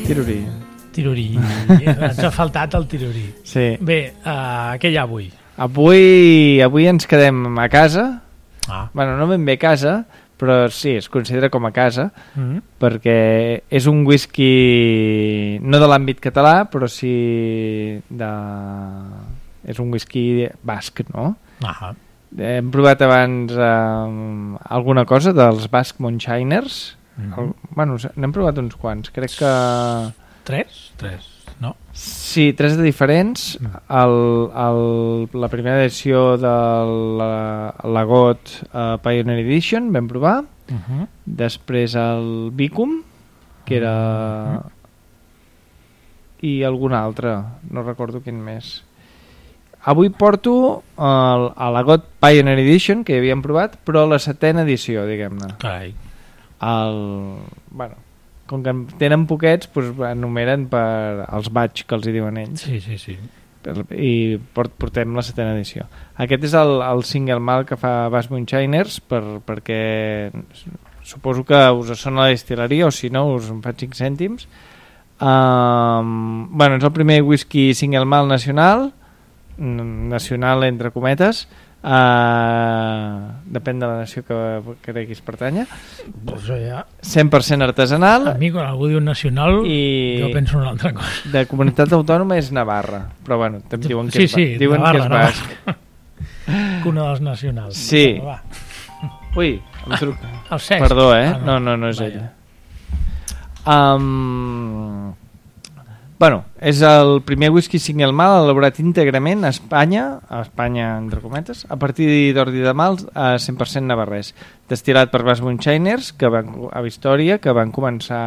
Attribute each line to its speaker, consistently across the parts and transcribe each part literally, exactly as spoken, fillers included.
Speaker 1: Tirorí.
Speaker 2: Tirorí. Ens ha faltat el tirorí.
Speaker 1: Sí.
Speaker 2: Bé, uh, què hi ha avui?
Speaker 1: Avui, avui ens quedem a casa.
Speaker 2: Ah.
Speaker 1: Bueno, no ben bé a casa, però sí, es considera com a casa,
Speaker 2: Mm-hmm.
Speaker 1: perquè és un whisky no de l'àmbit català, però sí de... és un whisky basc, no?
Speaker 2: Ah.
Speaker 1: Hem provat abans eh, alguna cosa dels Basque Moonshiners.
Speaker 2: Mm-hmm.
Speaker 1: El, bueno, n'hem provat uns quants, crec que...
Speaker 2: Tres? Tres, no?
Speaker 1: Sí, tres de diferents. El, el, la primera edició de la Lagot uh, Pioneer Edition vam provar.
Speaker 2: Uh-huh.
Speaker 1: Després el Vicum, que era...
Speaker 2: Uh-huh.
Speaker 1: I algun altre, no recordo quin més. Avui porto el, el Lagot Pioneer Edition, que ja havíem provat, però la setena edició, diguem-ne.
Speaker 2: Carai.
Speaker 1: El... Bueno, com que en tenen poquets, doncs enumeren per els batch que els hi diuen ells.
Speaker 2: Sí, sí, sí.
Speaker 1: I port, portem la setena edició. Aquest és el, el single malt que fa Basque Moonshiners, per, perquè suposo que us sona la distilleria, o si no us en faig cinc cèntims. Um, bueno, és el primer whisky single malt nacional, nacional entre cometes, Uh, depèn de la nació que creguis pertanya,
Speaker 2: pues ja...
Speaker 1: cent per cent artesanal.
Speaker 2: A mi quan algú diu nacional
Speaker 1: i
Speaker 2: jo penso una altra cosa.
Speaker 1: De comunitat autònoma és Navarra, però bueno, també diuen que
Speaker 2: sí,
Speaker 1: és,
Speaker 2: sí,
Speaker 1: diuen
Speaker 2: Navarra,
Speaker 1: que és basc.
Speaker 2: Que una dels nacionals.
Speaker 1: Sí.
Speaker 2: Va.
Speaker 1: Ui, em truca.
Speaker 2: El Cesc.
Speaker 1: Perdó, eh?
Speaker 2: Ah,
Speaker 1: no. no, no, no és
Speaker 2: Vaja.
Speaker 1: ella. Um, bueno, és el primer whisky single malt elaborat íntegrament a Espanya, a Espanya entre cometes, a partir d'ordi de malt a cent per cent navarrès, destil·lat per Basque Moonshiners, que van a Victòria, que van començar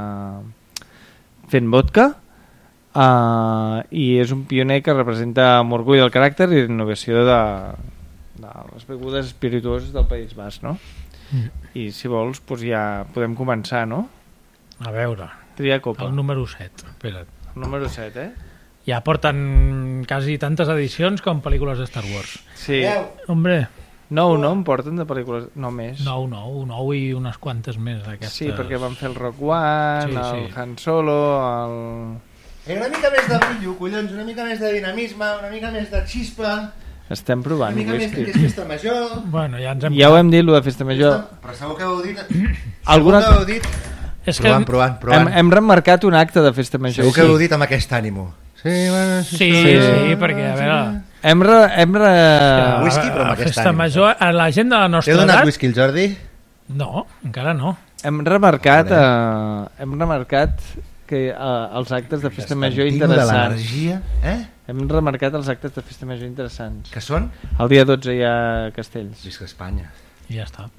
Speaker 1: fent vodka, uh, i és un pioner que representa amb orgull el caràcter i l'innovació de, de les begudes espirituoses del País Basc, no?
Speaker 2: Mm.
Speaker 1: I si vols, doncs ja podem començar, no?
Speaker 2: A veure,
Speaker 1: Tria copa.
Speaker 2: el número set. Espera't.
Speaker 1: El número set, eh?
Speaker 2: Ja porten quasi tantes edicions com pel·lícules de Star Wars.
Speaker 1: Sí.
Speaker 2: Hombre,
Speaker 1: Nou, no? Em porten de pel·lícules... No més.
Speaker 2: nou, nou, nou i unes quantes més aquestes.
Speaker 1: Sí, perquè van fer el Rock One,
Speaker 2: Sí,
Speaker 1: el
Speaker 2: sí.
Speaker 1: Han Solo, el...
Speaker 3: Eh, una mica més de brillo, collons, una mica més de dinamisme, una mica més de xispa,
Speaker 1: Estem
Speaker 3: una
Speaker 1: provant
Speaker 3: mica més
Speaker 1: whisky.
Speaker 3: que és festa major...
Speaker 2: Bueno, ja ens hem...
Speaker 1: Ja ho hem dit, lo de Festa Major.
Speaker 3: Però segur que heu dit...
Speaker 1: Alguna-
Speaker 3: Segur que heu dit...
Speaker 2: És que...
Speaker 3: Provant, provant,
Speaker 1: Hem,
Speaker 3: provant.
Speaker 1: hem remarcat un acte de Festa Major.
Speaker 3: Segur que heu dit amb aquest ànimo. Sí, bueno,
Speaker 2: Sí, sí, sí, perquè, a veure...
Speaker 1: Hem, re, hem re...
Speaker 3: Whisky, però amb
Speaker 2: a
Speaker 3: aquest
Speaker 2: Festa
Speaker 3: ànim.
Speaker 2: Major, a la gent de la
Speaker 3: T'he
Speaker 2: nostra
Speaker 3: donat
Speaker 2: edat...
Speaker 3: whisky el Jordi?
Speaker 2: No, encara no.
Speaker 1: Hem remarcat, eh, hem remarcat que eh, els actes de Festa Major
Speaker 3: Tinc de
Speaker 1: interessants.
Speaker 3: l'energia, eh?
Speaker 1: Hem remarcat els actes de Festa Major interessants.
Speaker 3: Que són?
Speaker 1: El dia dotze hi ha Castells.
Speaker 3: Visca Espanya.
Speaker 2: I ja està.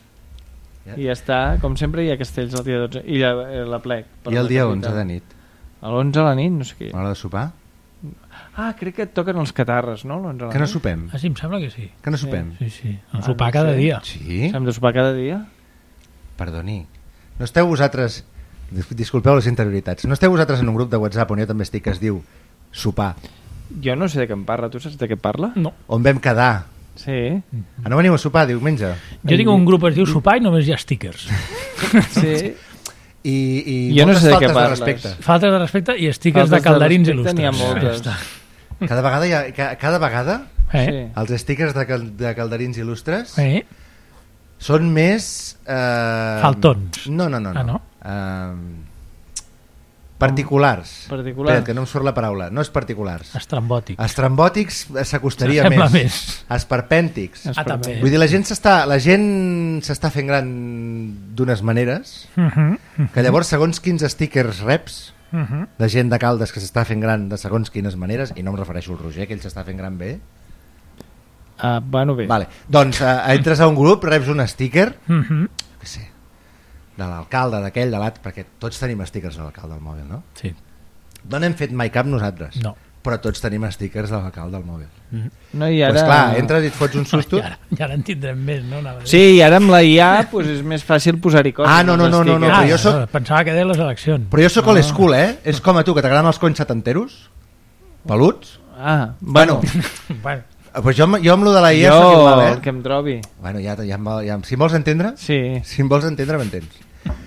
Speaker 1: I ja està, com sempre hi ha Castells el dia dotze. I la, eh, la plec. per
Speaker 3: I el
Speaker 1: la
Speaker 3: dia
Speaker 1: capital.
Speaker 3: onze de nit?
Speaker 1: L'onze a la nit, no sé què.
Speaker 3: A l'hora de sopar?
Speaker 1: Ah, crec que et toquen els catarres, no? l'onze a la
Speaker 3: Que no
Speaker 1: nit.
Speaker 3: sopem?
Speaker 2: Ah, sí, em sembla que sí.
Speaker 3: Que no sopem?
Speaker 2: Sí, sí.
Speaker 1: Ah,
Speaker 2: El sopar
Speaker 1: no
Speaker 2: cada
Speaker 1: sé.
Speaker 2: dia.
Speaker 3: Sí?
Speaker 1: Hem de sopar cada dia?
Speaker 3: Perdoni. No esteu vosaltres... dis- Disculpeu les interioritats. No esteu vosaltres en un grup de WhatsApp on jo també estic que es diu sopar,
Speaker 1: Jo no sé de què em parla, tu saps de què parla?
Speaker 2: No.
Speaker 3: on vam quedar.
Speaker 1: Sí.
Speaker 3: Ah, no veniu a sopar diumenge?
Speaker 2: Jo tinc un grup que es diu sopar i només hi ha stickers.
Speaker 1: Sí.
Speaker 3: I, i
Speaker 1: Jo no
Speaker 3: moltes
Speaker 1: sé de què
Speaker 3: faltes de
Speaker 1: parles.
Speaker 3: respecte.
Speaker 2: Faltes de respecte i stickers
Speaker 1: Faltes
Speaker 2: de calderins
Speaker 1: de respecte
Speaker 2: il·lustres.
Speaker 1: n'hi ha
Speaker 2: Ja
Speaker 1: moltes.
Speaker 2: està.
Speaker 3: Cada vegada, hi ha, ca- cada vegada
Speaker 2: Eh?
Speaker 1: Sí.
Speaker 3: els stickers de, cal, de calderins il·lustres
Speaker 2: Eh?
Speaker 3: són més... Eh,
Speaker 2: Faltons.
Speaker 3: No, no, no.
Speaker 2: Ah, no?
Speaker 3: Eh, particulars.
Speaker 1: Particulars.
Speaker 3: Espera't, que no em surt la paraula. No és particulars.
Speaker 2: Estrambòtic.
Speaker 3: Estrambòtics eh, s'acostaria
Speaker 2: Sembla
Speaker 3: més.
Speaker 2: més.
Speaker 3: Esperpèntics.
Speaker 2: Ah, també.
Speaker 3: Vull dir, la gent s'està la gent s'està fent gran d'unes maneres
Speaker 2: Uh -huh.
Speaker 3: que llavors segons quins stickers reps
Speaker 2: Uh -huh.
Speaker 3: de gent de Caldes que s'està fent gran de segons quines maneres, i no em refereixo al Roger, que ell s'està fent gran bé.
Speaker 1: Ah, bueno, bé.
Speaker 3: Vale. Doncs eh, entres a un grup, reps un sticker,
Speaker 2: Uh -huh.
Speaker 3: què sé, de l'alcalde, d'aquell, de l'altre, perquè tots tenim stickers de l'alcalde del mòbil, no?
Speaker 2: Sí.
Speaker 3: No n'hem fet mai cap nosaltres,
Speaker 2: No.
Speaker 3: però tots tenim stickers de l'alcalde del mòbil.
Speaker 1: No, i
Speaker 3: Ara...
Speaker 1: ara...
Speaker 3: Pues clar, entres i et fots un susto.
Speaker 2: I ara, i ara en tindrem més, no? Anava a dir.
Speaker 1: Sí, i ara amb la I A pues, és més fàcil posar-hi coses.
Speaker 3: Ah, no, no, no, no, no,
Speaker 2: Ah,
Speaker 3: però jo soc-
Speaker 2: no, pensava que deia les eleccions.
Speaker 3: Però jo sóc old school, eh? És com a tu, que t'agraden els conys setanteros? Peluts?
Speaker 1: Ah, bueno,
Speaker 2: Bueno,
Speaker 3: Pues jo, amb- jo amb lo de la I A
Speaker 1: jo
Speaker 3: sóc igual, eh?
Speaker 1: el que em trobi.
Speaker 3: Bueno, ja, ja, em va- ja, si em vols entendre,
Speaker 1: Sí.
Speaker 3: si em vols entendre, m'entens.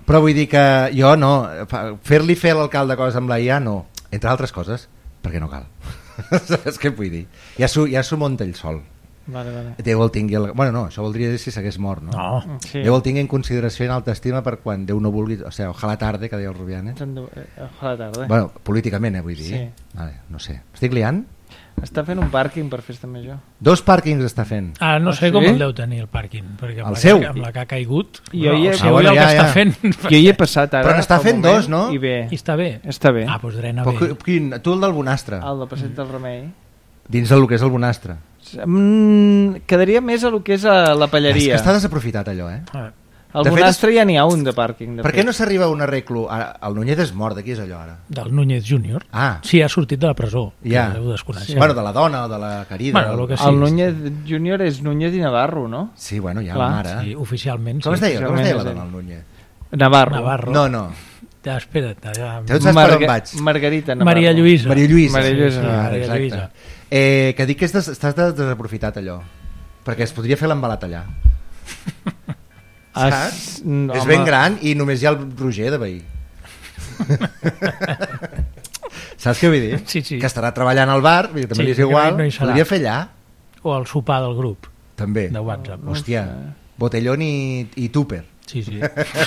Speaker 3: Però vull dir que jo no, fer-li fer a l'alcalde coses amb la I A no, entre altres coses, perquè no cal. Saps què vull dir? Ja s'ho ja munta ell sol.
Speaker 1: Vale, vale.
Speaker 3: Déu el tingui... El... Bueno, no, això voldria dir si s'hagués mort, no?
Speaker 2: No.
Speaker 1: Sí.
Speaker 3: Déu el tingui en consideració i en alta estima per quan Déu no vulgui... O sigui, ojalà tarde, que deia el Rubianes.
Speaker 1: Ojalà tarde.
Speaker 3: Bueno, políticament, eh, vull dir.
Speaker 1: Sí.
Speaker 3: Vale, no sé. Estic liant?
Speaker 1: Està fent un pàrquing per festa major.
Speaker 3: Dos pàrquings està fent.
Speaker 2: Ah, no
Speaker 1: Ah,
Speaker 2: sé
Speaker 1: sí?
Speaker 2: com el deu tenir el pàrquing, perquè amb,
Speaker 3: El
Speaker 2: la,
Speaker 3: seu?
Speaker 2: Que, amb la que ha caigut,
Speaker 1: Jo
Speaker 2: no,
Speaker 1: hi he-
Speaker 2: o sigui,
Speaker 3: Ah, bueno,
Speaker 2: el
Speaker 3: ja,
Speaker 2: que
Speaker 3: ja.
Speaker 2: està fent...
Speaker 1: Jo hi he passat ara.
Speaker 3: Però n'està
Speaker 1: fa un
Speaker 3: fent
Speaker 1: moment,
Speaker 3: dos, no?
Speaker 1: I bé.
Speaker 2: I està bé.
Speaker 1: Està bé.
Speaker 2: Ah, doncs drena
Speaker 3: Però,
Speaker 2: bé.
Speaker 3: quin, tu el del Bonastre,
Speaker 1: El de Passeig del Remei.
Speaker 3: dins del que és el Bonastre.
Speaker 1: Mm, quedaria més a lo que és a la
Speaker 3: És
Speaker 1: Pallaria.
Speaker 3: que està desaprofitat allò, eh?
Speaker 2: Ah,
Speaker 1: Al
Speaker 3: De fet,
Speaker 1: Bonastre ja n'hi ha un de pàrquing. De
Speaker 3: Per què
Speaker 1: fet.
Speaker 3: no s'arriba a un arreglo? Ara, el Núñez és mort, de qui és allò ara?
Speaker 2: del Núñez júnior.
Speaker 3: Ah,
Speaker 2: Sí, ha sortit de la presó.
Speaker 3: Ja.
Speaker 2: Que ho desconeixem.
Speaker 3: bueno, de la dona o de la querida.
Speaker 2: Bueno, lo que sí.
Speaker 1: El Núñez júnior és Núñez i Navarro, no?
Speaker 3: Sí, bueno, ja,
Speaker 1: Clar,
Speaker 3: mare.
Speaker 2: Sí, oficialment.
Speaker 3: Com es
Speaker 2: sí.
Speaker 3: deia? Com es deia la
Speaker 1: Oficialment
Speaker 3: dona,
Speaker 1: és
Speaker 3: el Núñez?
Speaker 1: Navarro.
Speaker 2: Navarro.
Speaker 3: No, no.
Speaker 2: Ja, espera't. Ja...
Speaker 3: Ja saps per on vaig?
Speaker 1: Margarita Navarro.
Speaker 2: Maria Lluïsa.
Speaker 3: Maria Lluïsa.
Speaker 1: Maria Lluïsa,
Speaker 3: sí,
Speaker 1: ah,
Speaker 3: ara,
Speaker 2: Maria
Speaker 3: exacte.
Speaker 2: Lluïsa.
Speaker 3: Eh, que dic que és des, estàs des, desaprofitat allò. Perquè es podria fer l'embalat allà.
Speaker 1: Ah,
Speaker 3: Saps?
Speaker 1: no,
Speaker 3: és
Speaker 1: home.
Speaker 3: ben gran i només hi ha el Roger de veí. Saps què vull dir?
Speaker 2: Sí, sí.
Speaker 3: Que estarà treballant al bar, vull dir, també
Speaker 2: Sí,
Speaker 3: li és
Speaker 2: que
Speaker 3: igual.
Speaker 2: no hi serà.
Speaker 3: Podria fer allà,
Speaker 2: O el sopar del grup
Speaker 3: també.
Speaker 2: de WhatsApp.
Speaker 3: Hòstia, botellón i, i tupper.
Speaker 2: Sí, sí.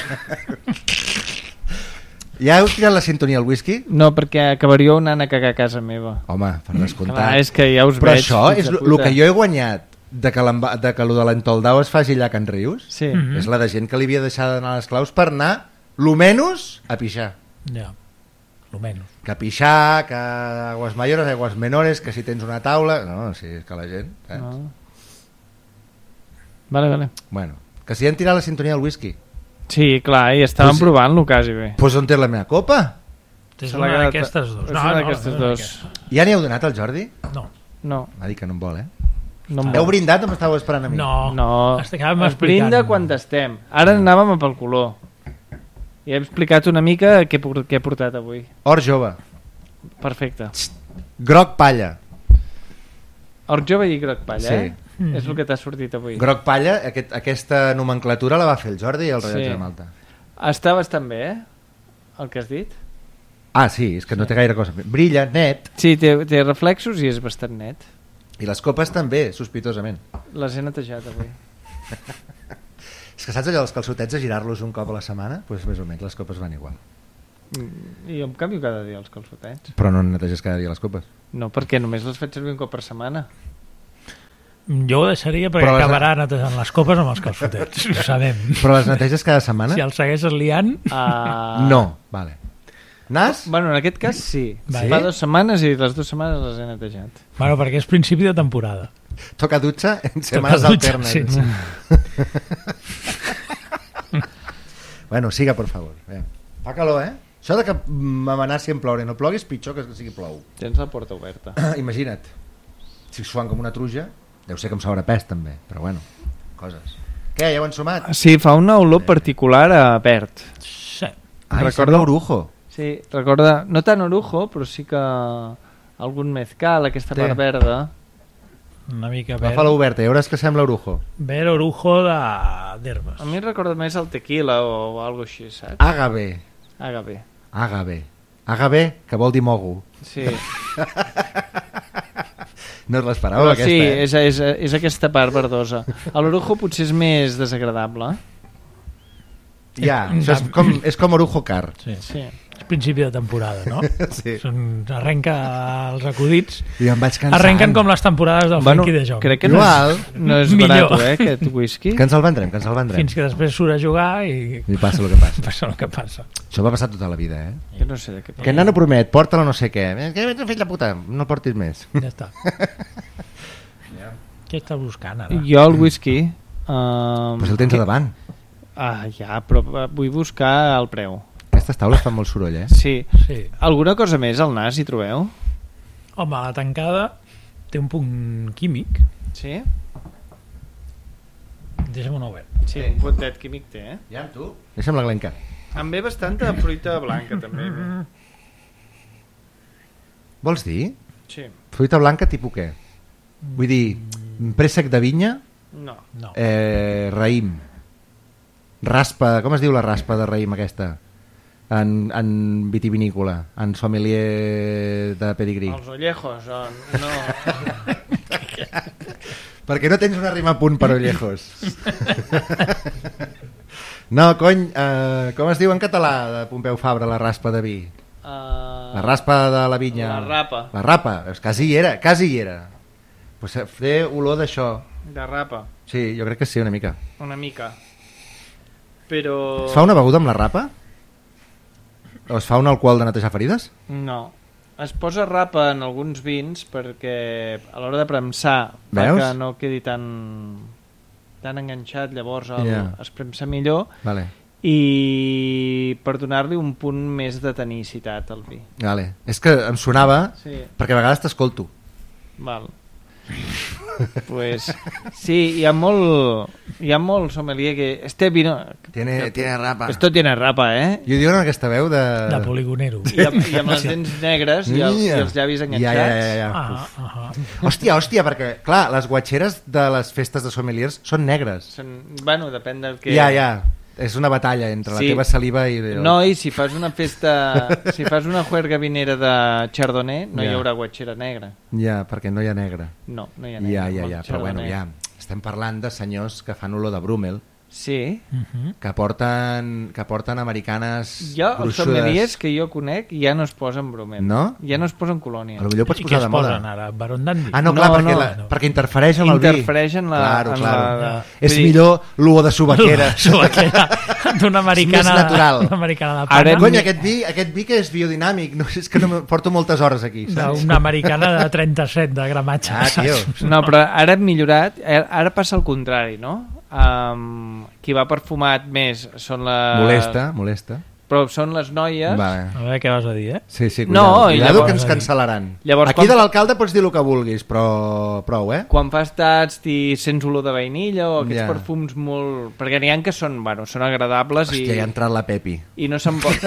Speaker 3: Ja heu tirat la sintonia al whisky?
Speaker 1: No, perquè acabaríeu anant a cagar a casa meva.
Speaker 3: Home, per descomptat.
Speaker 1: Clar, és que ja us
Speaker 3: Però
Speaker 1: veig.
Speaker 3: això
Speaker 1: fills
Speaker 3: és
Speaker 1: de
Speaker 3: el
Speaker 1: puta.
Speaker 3: que jo he guanyat de que, l'emba- de que lo de l'entoldau es faci allà a Can Rius.
Speaker 1: Sí.
Speaker 2: Mhm.
Speaker 3: És la de gent que li havia deixat d'anar a les claus per anar, lo menys, a pixar.
Speaker 2: Ja, lo menos.
Speaker 3: Que pixar, que aguas mayores, aguas menores, que si tens una taula... No, sí, és que la gent... Saps?
Speaker 1: No. Vale, vale.
Speaker 3: Bueno, que si han tirat la sintonia del whisky.
Speaker 1: Sí, clar, i estàvem
Speaker 3: Pues-
Speaker 1: provant-lo quasi bé.
Speaker 3: Doncs pues on té la meva copa?
Speaker 2: És
Speaker 1: Se l'ha
Speaker 2: una
Speaker 1: quedat-
Speaker 2: d'aquestes dos.
Speaker 1: és una d'aquestes
Speaker 2: no,
Speaker 1: dos.
Speaker 3: Ja n'hi heu donat al Jordi?
Speaker 2: No,
Speaker 1: No,
Speaker 3: Va dir que no em vol, eh?
Speaker 1: no em
Speaker 3: Heu
Speaker 1: vol.
Speaker 3: brindat o m'estàveu esperant a mi?
Speaker 2: no.
Speaker 1: No,
Speaker 2: Estàvem
Speaker 1: es
Speaker 2: explicant.
Speaker 1: brinda quan estem. Ara anàvem a pel color. I he explicat una mica què, por- què he portat avui.
Speaker 3: Or jove,
Speaker 1: Perfecte.
Speaker 3: groc palla.
Speaker 1: Or jove i groc palla,
Speaker 3: Sí.
Speaker 1: eh?
Speaker 2: Mm.
Speaker 1: És el que t'ha sortit avui.
Speaker 3: Groc palla, aquest, aquesta nomenclatura la va fer el Jordi i el rellotge
Speaker 1: Sí.
Speaker 3: de Malta.
Speaker 1: Està bastant bé, eh? El que has dit.
Speaker 3: Ah, sí, és que no té gaire cosa. Brilla, net,
Speaker 1: Sí, té, té reflexos i és bastant net.
Speaker 3: i les copes també, sospitosament.
Speaker 1: Les he netejat avui.
Speaker 3: És que saps allò dels calçotets de girar-los un cop a la setmana? Doncs pues més o menys les copes van igual.
Speaker 1: Mm, I jo em canvio cada dia els calçotets.
Speaker 3: Però no neteges cada dia les copes.
Speaker 1: No, perquè només les faig servir un cop per setmana.
Speaker 2: Jo ho deixaria perquè
Speaker 3: Però les-
Speaker 2: acabarà netejant les copes amb els calçotets. Ho sabem.
Speaker 3: Però les neteges cada setmana?
Speaker 2: Si el segueixes liant...
Speaker 1: Uh...
Speaker 3: No, vale. Nas?
Speaker 1: Bueno, en aquest cas sí.
Speaker 2: Sí?
Speaker 1: Fa dues setmanes i les dues setmanes les he netejat.
Speaker 2: Bueno, perquè és principi de temporada.
Speaker 3: Toca dutxa en setmanes
Speaker 2: Toca dutxa,
Speaker 3: alternes.
Speaker 2: sí, sí.
Speaker 3: Bueno, siga, por favor. Bé. Fa calor, eh? Això de que m'amenaci en ploure no plogui és pitjor que que sigui plou.
Speaker 1: Tens la porta oberta.
Speaker 3: Imagina't. Si suant com una truja, deu ser que em sobra pes també, però bueno, coses. Què, ja ho han sumat?
Speaker 1: Sí, fa una olor particular a verd.
Speaker 2: Sí.
Speaker 3: Ai,
Speaker 1: Recordo-
Speaker 3: sembla orujo.
Speaker 1: Sí, recorda, no tan orujo, però sí que algun mezcal, aquesta
Speaker 3: Té.
Speaker 1: part verda.
Speaker 2: Una mica
Speaker 3: Agafa-la
Speaker 2: ver,
Speaker 3: oberta, ja veuràs que sembla orujo.
Speaker 2: ver orujo de- d'herbes.
Speaker 1: A mi em recorda més el tequila o algo així, saps?
Speaker 3: Agave.
Speaker 1: Agave.
Speaker 3: Agave. Agave, que vol dir mogo.
Speaker 1: Sí,
Speaker 3: No us l'esperàveu,
Speaker 1: però
Speaker 3: aquesta,
Speaker 1: sí,
Speaker 3: eh?
Speaker 1: és, és, és aquesta part verdosa. L'orujo potser és més desagradable.
Speaker 3: Ja, això és com, és com orujo car.
Speaker 2: Sí.
Speaker 1: Sí.
Speaker 2: És principi de temporada, no?
Speaker 3: Sí.
Speaker 2: Són, arrenca els acudits.
Speaker 3: I em vaig cansant.
Speaker 2: Arrenquen com les temporades del
Speaker 1: Bueno,
Speaker 2: Frankie de Jong.
Speaker 1: crec que
Speaker 3: Igual.
Speaker 1: no és, no és
Speaker 2: Millor.
Speaker 1: barat, eh, aquest whisky.
Speaker 3: Que ens el vendrem, que ens el vendrem.
Speaker 2: Fins que després surt a jugar i
Speaker 3: I passa el que passa.
Speaker 2: passa el que passa.
Speaker 3: Això va passar tota la vida, eh?
Speaker 1: Jo no sé de què
Speaker 3: Que el nano promet, porta-la no sé què. Eh, Que ets un fill de puta, no el portis més.
Speaker 2: Ja està. Què estàs buscant ara?
Speaker 1: Jo el whisky... Um,
Speaker 3: Però si el tens a davant.
Speaker 1: Ah, ja, però eh, vull buscar el preu.
Speaker 3: Aquestes taules fan molt soroll, eh?
Speaker 1: Sí.
Speaker 2: Sí.
Speaker 1: Alguna cosa més al nas hi trobeu?
Speaker 2: Home, la tancada té un punt químic.
Speaker 1: Sí?
Speaker 2: Deixa'm una obert.
Speaker 1: Sí, un puntet químic té, eh?
Speaker 3: Ja amb tu? Deixa'm la Glenca.
Speaker 1: Em ve bastanta fruita blanca, també.
Speaker 3: Vols dir?
Speaker 1: Sí.
Speaker 3: Fruita blanca tipus què? Vull dir, préssec de vinya,
Speaker 1: No.
Speaker 2: No.
Speaker 3: eh, raïm. raspa, com es diu la raspa de raïm aquesta? En, en vitivinícola, en sommelier de pedigrí.
Speaker 1: Els ollejos, o... no.
Speaker 3: Perquè no tens una rima a punt per ollejos. No, cony, uh, com es diu en català de Pompeu Fabra la raspa de vi?
Speaker 1: Uh,
Speaker 3: La raspa de la vinya.
Speaker 1: La rapa.
Speaker 3: La rapa, és quasi hi era, quasi hi era. Pues fer olor d'això.
Speaker 1: De rapa,
Speaker 3: Sí, jo crec que sí, una mica.
Speaker 1: una mica. Però...
Speaker 3: Es fa una beguda amb la rapa? O es fa un alcohol de netejar ferides?
Speaker 1: No. Es posa rapa en alguns vins perquè a l'hora de premsar fa
Speaker 3: Veus?
Speaker 1: que no quedi tan tan enganxat, llavors el,
Speaker 3: Ja.
Speaker 1: es premsa millor
Speaker 3: Vale,
Speaker 1: i per donar-li un punt més de tenicitat al vi.
Speaker 3: vale. És que em sonava,
Speaker 1: Sí,
Speaker 3: perquè a vegades t'escolto.
Speaker 1: val. Pues sí, hi ha molt hi ha molt sommelier que este vino
Speaker 3: Tiene, tiene rapa.
Speaker 1: esto tiene rapa, eh?
Speaker 3: I ho diuen amb aquesta veu de...
Speaker 2: De poligonero.
Speaker 1: I amb, i amb les dents negres i, el, i els llavis enganxats.
Speaker 3: Ja, ja, ja, ja.
Speaker 2: Ah, ah, ah.
Speaker 3: Hòstia, hòstia, perquè, clar, les guatxeres de les festes de sommeliers són negres.
Speaker 1: Són, bueno, depèn del que...
Speaker 3: Ja, ja. És una batalla entre
Speaker 1: Sí.
Speaker 3: la teva saliva i... El...
Speaker 1: No, i si fas una festa... si fas una juerga vinera de Chardonnay, no
Speaker 3: Ja.
Speaker 1: hi haurà guatxera negra.
Speaker 3: Ja, perquè no hi ha negre.
Speaker 1: No, no hi ha
Speaker 3: Ja,
Speaker 1: negra.
Speaker 3: ja,
Speaker 1: amb
Speaker 3: ja.
Speaker 1: el
Speaker 3: Però bueno,
Speaker 1: Chardonnay.
Speaker 3: ja. Estem parlant de senyors que fan olor de Brummel,
Speaker 1: Sí.
Speaker 2: Uh-huh.
Speaker 3: que porten, que porten americanes
Speaker 1: Jo, els
Speaker 3: gruixudes.
Speaker 1: sommeliers que jo conec ja no es posen bromel.
Speaker 3: No?
Speaker 1: Ja no es posen colònia.
Speaker 3: A lo millor pots
Speaker 2: I què
Speaker 3: posar
Speaker 2: es
Speaker 3: de moda.
Speaker 2: posen ara? Baron Dandy?
Speaker 3: Ah, no,
Speaker 1: No,
Speaker 3: clar, perquè,
Speaker 1: no.
Speaker 3: la, perquè interfereix amb el vi.
Speaker 1: Interfereix en la...
Speaker 3: Claro,
Speaker 1: en
Speaker 3: claro.
Speaker 1: la-
Speaker 3: És
Speaker 1: vull dir,
Speaker 3: millor l'olor de subaquera.
Speaker 2: Subaquera. D'una americana...
Speaker 3: És més natural.
Speaker 2: D'una americana de
Speaker 1: Ara
Speaker 2: pana.
Speaker 3: Cony, aquest vi, aquest vi que és biodinàmic. No, és que no me- porto moltes hores aquí. Saps?
Speaker 2: D'una americana de trenta-set de gramatge.
Speaker 3: Ah, tio.
Speaker 1: No, però ara hem millorat, eh, ara passa el contrari, no? Um, qui va perfumat més són la...
Speaker 3: Molesta, molesta.
Speaker 1: Però són les noies.
Speaker 3: Vale.
Speaker 2: A veure què vas a dir, eh?
Speaker 3: Sí, sí,
Speaker 1: No,
Speaker 3: cuidado,
Speaker 1: i
Speaker 3: cuidado
Speaker 1: llavors-
Speaker 3: que ens cancel·laran.
Speaker 1: Llavors,
Speaker 3: Aquí
Speaker 1: quan-
Speaker 3: de l'alcalde pots dir el que vulguis, però prou, eh?
Speaker 1: Quan fas tast i sents olor de vainilla o aquests
Speaker 3: Ja.
Speaker 1: perfums molt... Perquè n'hi ha que són, bueno, són agradables
Speaker 3: Hòstia,
Speaker 1: i,
Speaker 3: ja ha entrat la Pepi.
Speaker 1: i no se'n pot...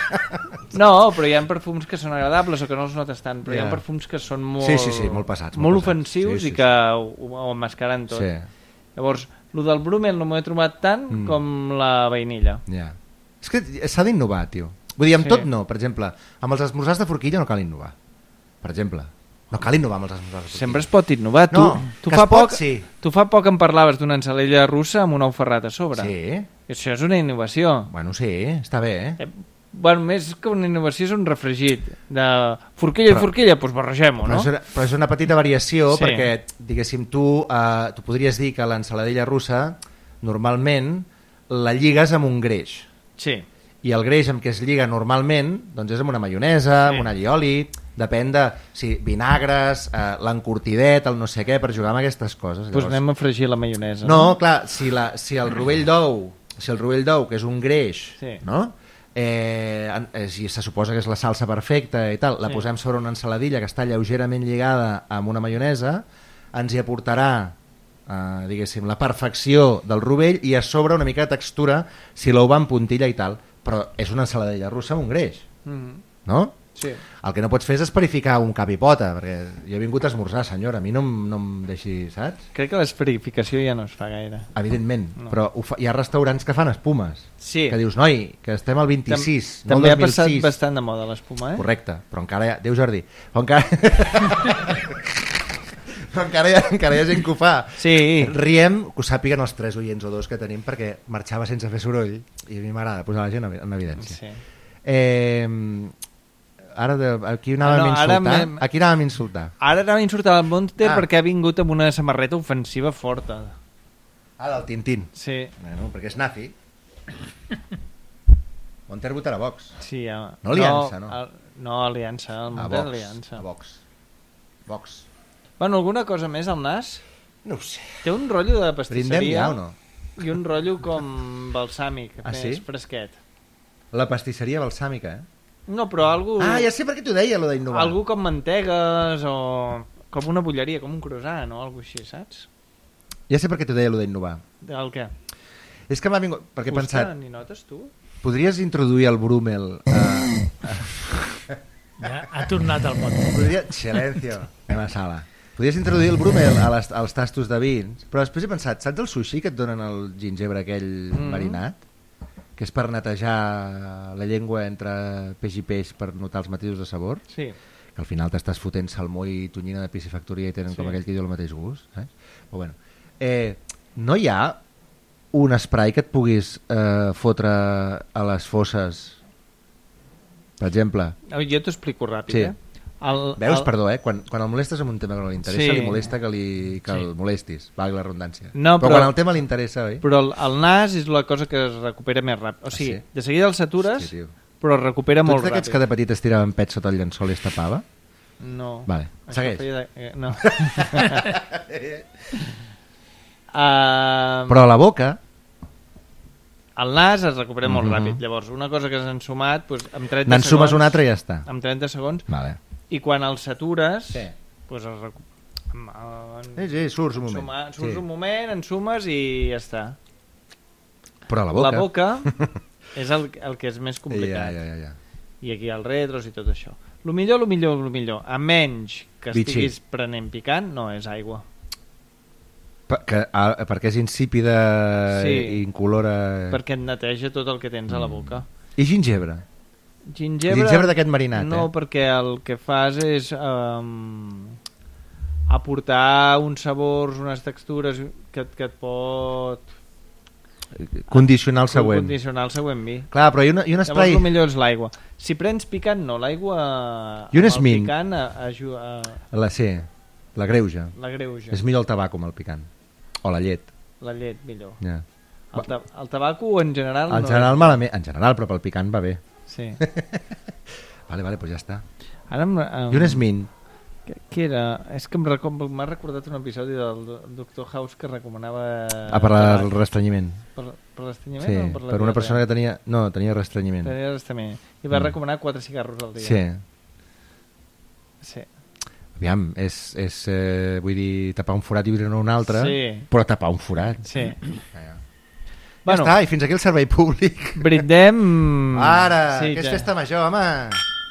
Speaker 1: No, però hi ha perfums que són agradables o que no els notes tant, però
Speaker 3: Ja.
Speaker 1: hi ha perfums que són molt...
Speaker 3: Sí, sí, sí, molt passats, molt
Speaker 1: Molt
Speaker 3: passats.
Speaker 1: ofensius
Speaker 3: Sí, sí,
Speaker 1: i que ho, ho emmascaren tot.
Speaker 3: Sí,
Speaker 1: Llavors, el del Brummel no m'ho he trobat tant
Speaker 3: Mm.
Speaker 1: com la vainilla.
Speaker 3: ja. És que s'ha d'innovar, tio. Vull dir, amb
Speaker 1: Sí.
Speaker 3: tot no. Per exemple, amb els esmorzars de forquilla no cal innovar. Per exemple. No cal innovar amb els esmorzars de forquilla.
Speaker 1: Sempre es pot innovar. Tu,
Speaker 3: No,
Speaker 1: tu,
Speaker 3: que
Speaker 1: fa
Speaker 3: es pot,
Speaker 1: poc,
Speaker 3: sí.
Speaker 1: tu fa poc em parlaves d'una ensalella russa amb un ou ferrat a sobre.
Speaker 3: Sí,
Speaker 1: Això és una innovació.
Speaker 3: bueno, sí, està bé, eh?
Speaker 1: Eh, bueno, més que una innovació és un refregit. De forquilla
Speaker 3: Però-
Speaker 1: i forquilla, doncs barregem-ho,
Speaker 3: Però
Speaker 1: no?
Speaker 3: és, una, però és una petita variació
Speaker 1: Sí.
Speaker 3: perquè, diguéssim, tu, eh, tu podries dir que l'ensaladilla russa normalment la lligues amb un greix.
Speaker 1: Sí.
Speaker 3: I el greix amb què es lliga normalment doncs és amb una maionesa,
Speaker 1: Sí.
Speaker 3: amb un allioli, depèn de si vinagres, eh, l'encurtidet, el no sé què, per jugar amb aquestes coses.
Speaker 1: Doncs anem a fregir la maionesa.
Speaker 3: No, clar, si, la, si el rovell d'ou, si el rovell d'ou, que és un greix,
Speaker 1: Sí.
Speaker 3: no? Eh, en- eh, si se suposa que és la salsa perfecta i tal, la
Speaker 1: Sí.
Speaker 3: posem sobre una ensaladilla que està lleugerament lligada amb una maionesa, ens hi aportarà eh, diguéssim, la perfecció del rovell i a sobre una mica de textura si l'ou va en puntilla i tal, però és una ensaladilla russa amb un greix,
Speaker 1: Mm,
Speaker 3: no?
Speaker 1: sí.
Speaker 3: El que no pots fer és esperificar un cap i pota, perquè jo he vingut a esmorzar, senyora, a mi no, em- no em deixi, saps?
Speaker 1: Crec que l'esperificació ja no es fa gaire.
Speaker 3: Evidentment,
Speaker 1: No.
Speaker 3: però ho fa, hi ha restaurants que fan espumes,
Speaker 1: Sí.
Speaker 3: que dius, noi, que estem al vint-i-sis,
Speaker 1: Tam
Speaker 3: no
Speaker 1: també
Speaker 3: al
Speaker 1: ha passat
Speaker 3: dos mil sis.
Speaker 1: bastant de moda l'espuma, eh?
Speaker 3: Correcte, però encara hi ha... Déu Jordi, però encara... però encara hi, ha, encara hi ha gent que ho fa.
Speaker 1: Sí.
Speaker 3: Riem, que ho sàpiguen els tres oients o dos que tenim, perquè marxava sense fer soroll i a mi m'agrada posar la gent en evidència.
Speaker 1: Sí.
Speaker 3: Eh, ara de, aquí anàvem
Speaker 1: Ah, no,
Speaker 3: a
Speaker 1: ara
Speaker 3: insultar.
Speaker 1: m'hem-
Speaker 3: Aquí anàvem a insultar.
Speaker 1: Ara anava a insultar el Monter
Speaker 3: Ah.
Speaker 1: perquè ha vingut amb una samarreta ofensiva forta.
Speaker 3: Ah, del Tintín.
Speaker 1: Sí,
Speaker 3: Bueno, perquè és nazi. Monter votarà Vox.
Speaker 1: sí. Ja.
Speaker 3: No Aliança, no?
Speaker 1: El, no, Aliança, el
Speaker 3: A
Speaker 1: Monter
Speaker 3: Vox.
Speaker 1: Aliança.
Speaker 3: A Vox. Vox.
Speaker 1: Bueno, alguna cosa més al nas?
Speaker 3: No ho sé.
Speaker 1: Té un rotllo de
Speaker 3: Brindem
Speaker 1: pastisseria
Speaker 3: ja o no?
Speaker 1: i un rotllo com balsàmic,
Speaker 3: Ah,
Speaker 1: més
Speaker 3: sí?
Speaker 1: fresquet.
Speaker 3: La pastisseria balsàmica, eh?
Speaker 1: No, però algú,
Speaker 3: Ah, ja sé per què t'ho deia, lo d'innovar.
Speaker 1: algú com mantegues o com una bulleria, com un croissant o alguna així, saps?
Speaker 3: Ja sé per què t'ho deia, lo d'innovar.
Speaker 1: El què?
Speaker 3: És que m'ha vingut... Perquè he
Speaker 1: Fusta,
Speaker 3: pensat,
Speaker 1: ni notes tu?
Speaker 3: podries introduir el Brummel... Eh,
Speaker 2: Ja ha tornat al món.
Speaker 3: podria... Silencio. Anem a sala. Podries introduir el Brummel a les, als tastos de vins, però després he pensat, saps el sushi que et donen el gingebre aquell
Speaker 1: Mm.
Speaker 3: marinat? que és per netejar la llengua entre peix i peix per notar els matisos de sabor,
Speaker 1: Sí.
Speaker 3: que al final t'estàs fotent salmó i tonyina de piscifactoria i tenen
Speaker 1: Sí.
Speaker 3: com aquell que diu el mateix gust. Eh? Però bueno, eh, no hi ha un spray que et puguis eh, fotre a les fosses, per exemple?
Speaker 1: Jo t'ho explico ràpid,
Speaker 3: Sí.
Speaker 1: eh? El,
Speaker 3: Veus,
Speaker 1: el...
Speaker 3: perdó, eh? Quan, quan el molestes amb un tema que no li interessa,
Speaker 1: Sí.
Speaker 3: li molesta que, li, que
Speaker 2: Sí.
Speaker 3: el molestis, valgui la redundància.
Speaker 1: No,
Speaker 3: però...
Speaker 1: però-
Speaker 3: quan el tema li interessa, oi?
Speaker 1: Però el, el nas és la cosa que es recupera més ràpid. O sigui,
Speaker 3: Ah, sí?
Speaker 1: de seguida el satures,
Speaker 3: Hòstia, tio.
Speaker 1: però es recupera
Speaker 3: Tu
Speaker 1: molt
Speaker 3: ets d'aquests
Speaker 1: ràpid.
Speaker 3: que de petit es tiraven pets sota el llençol i es tapava?
Speaker 1: No.
Speaker 3: Vale,
Speaker 1: Això
Speaker 3: segueix.
Speaker 1: feia De... eh, No. uh,
Speaker 3: Però a la boca...
Speaker 1: El nas es recupera molt
Speaker 3: Mhm.
Speaker 1: ràpid. Llavors, una cosa que has ensumat, doncs, amb trenta
Speaker 3: N'ensumes
Speaker 1: segons...
Speaker 3: un altre i ja està.
Speaker 1: Amb trenta segons.
Speaker 3: Vale.
Speaker 1: I quan el satures,
Speaker 3: Sí.
Speaker 1: doncs es recu... en-
Speaker 3: Sí, sí, surts un moment.
Speaker 1: ensuma- surts
Speaker 3: Sí.
Speaker 1: un moment, ensumes i ja està.
Speaker 3: Però a la boca...
Speaker 1: La boca és el, el que és més complicat.
Speaker 3: Ja, ja, ja, ja.
Speaker 1: I aquí els retros i tot això. Lo millor, lo millor, lo millor, a menys que
Speaker 3: Bitxí.
Speaker 1: estiguis prenent picant, no és aigua.
Speaker 3: Per, que, a, perquè és insípida
Speaker 1: Sí.
Speaker 3: i incolora...
Speaker 1: Perquè et neteja tot el que tens a la boca.
Speaker 3: I gingebre?
Speaker 1: Gingebre,
Speaker 3: Gingebre d'aquest marinat,
Speaker 1: no,
Speaker 3: eh?
Speaker 1: perquè el que fas és um, aportar uns sabors, unes textures que, et- que et pot
Speaker 3: Condicionar el següent.
Speaker 1: condicionar el següent vi.
Speaker 3: Clar, però i, una, i un
Speaker 1: Llavors
Speaker 3: spray...
Speaker 1: el millor és l'aigua. Si prens picant, no. L'aigua
Speaker 3: I un
Speaker 1: amb el
Speaker 3: esmint.
Speaker 1: picant a- ajuda a
Speaker 3: La C, la greuja.
Speaker 1: la greuja.
Speaker 3: És millor el tabac amb el picant. O la llet.
Speaker 1: La llet, millor.
Speaker 3: Ja.
Speaker 1: El, ta el tabaco en general
Speaker 3: En
Speaker 1: no
Speaker 3: general
Speaker 1: és...
Speaker 3: malament, en general, però pel picant va bé.
Speaker 1: Sí.
Speaker 3: Vale, vale, doncs ja està.
Speaker 1: Ara em, em...
Speaker 3: I un esmint.
Speaker 1: Què, què era? És que em reco- m'ha recordat un episodi del do- doctor House que recomanava...
Speaker 3: Ah, per la- el
Speaker 1: tabac.
Speaker 3: restrenyiment.
Speaker 1: Per, per l'estrenyiment
Speaker 3: Sí,
Speaker 1: o per la
Speaker 3: per una
Speaker 1: diarrea?
Speaker 3: persona que tenia... No, tenia restrenyiment.
Speaker 1: Tenia l'estrenyiment. I va
Speaker 3: Mm.
Speaker 1: recomanar quatre cigarros al dia.
Speaker 3: Sí.
Speaker 1: Sí.
Speaker 3: Aviam, és, és eh, vull dir, tapar un forat i obrir-ne un altre,
Speaker 1: Sí.
Speaker 3: però tapar un forat.
Speaker 1: Sí.
Speaker 3: Ja, ja.
Speaker 1: Bueno,
Speaker 3: Ja està, i fins aquí el servei públic.
Speaker 1: brindem...
Speaker 3: Ara,
Speaker 1: Sí,
Speaker 3: que és
Speaker 1: ja.
Speaker 3: festa major, home.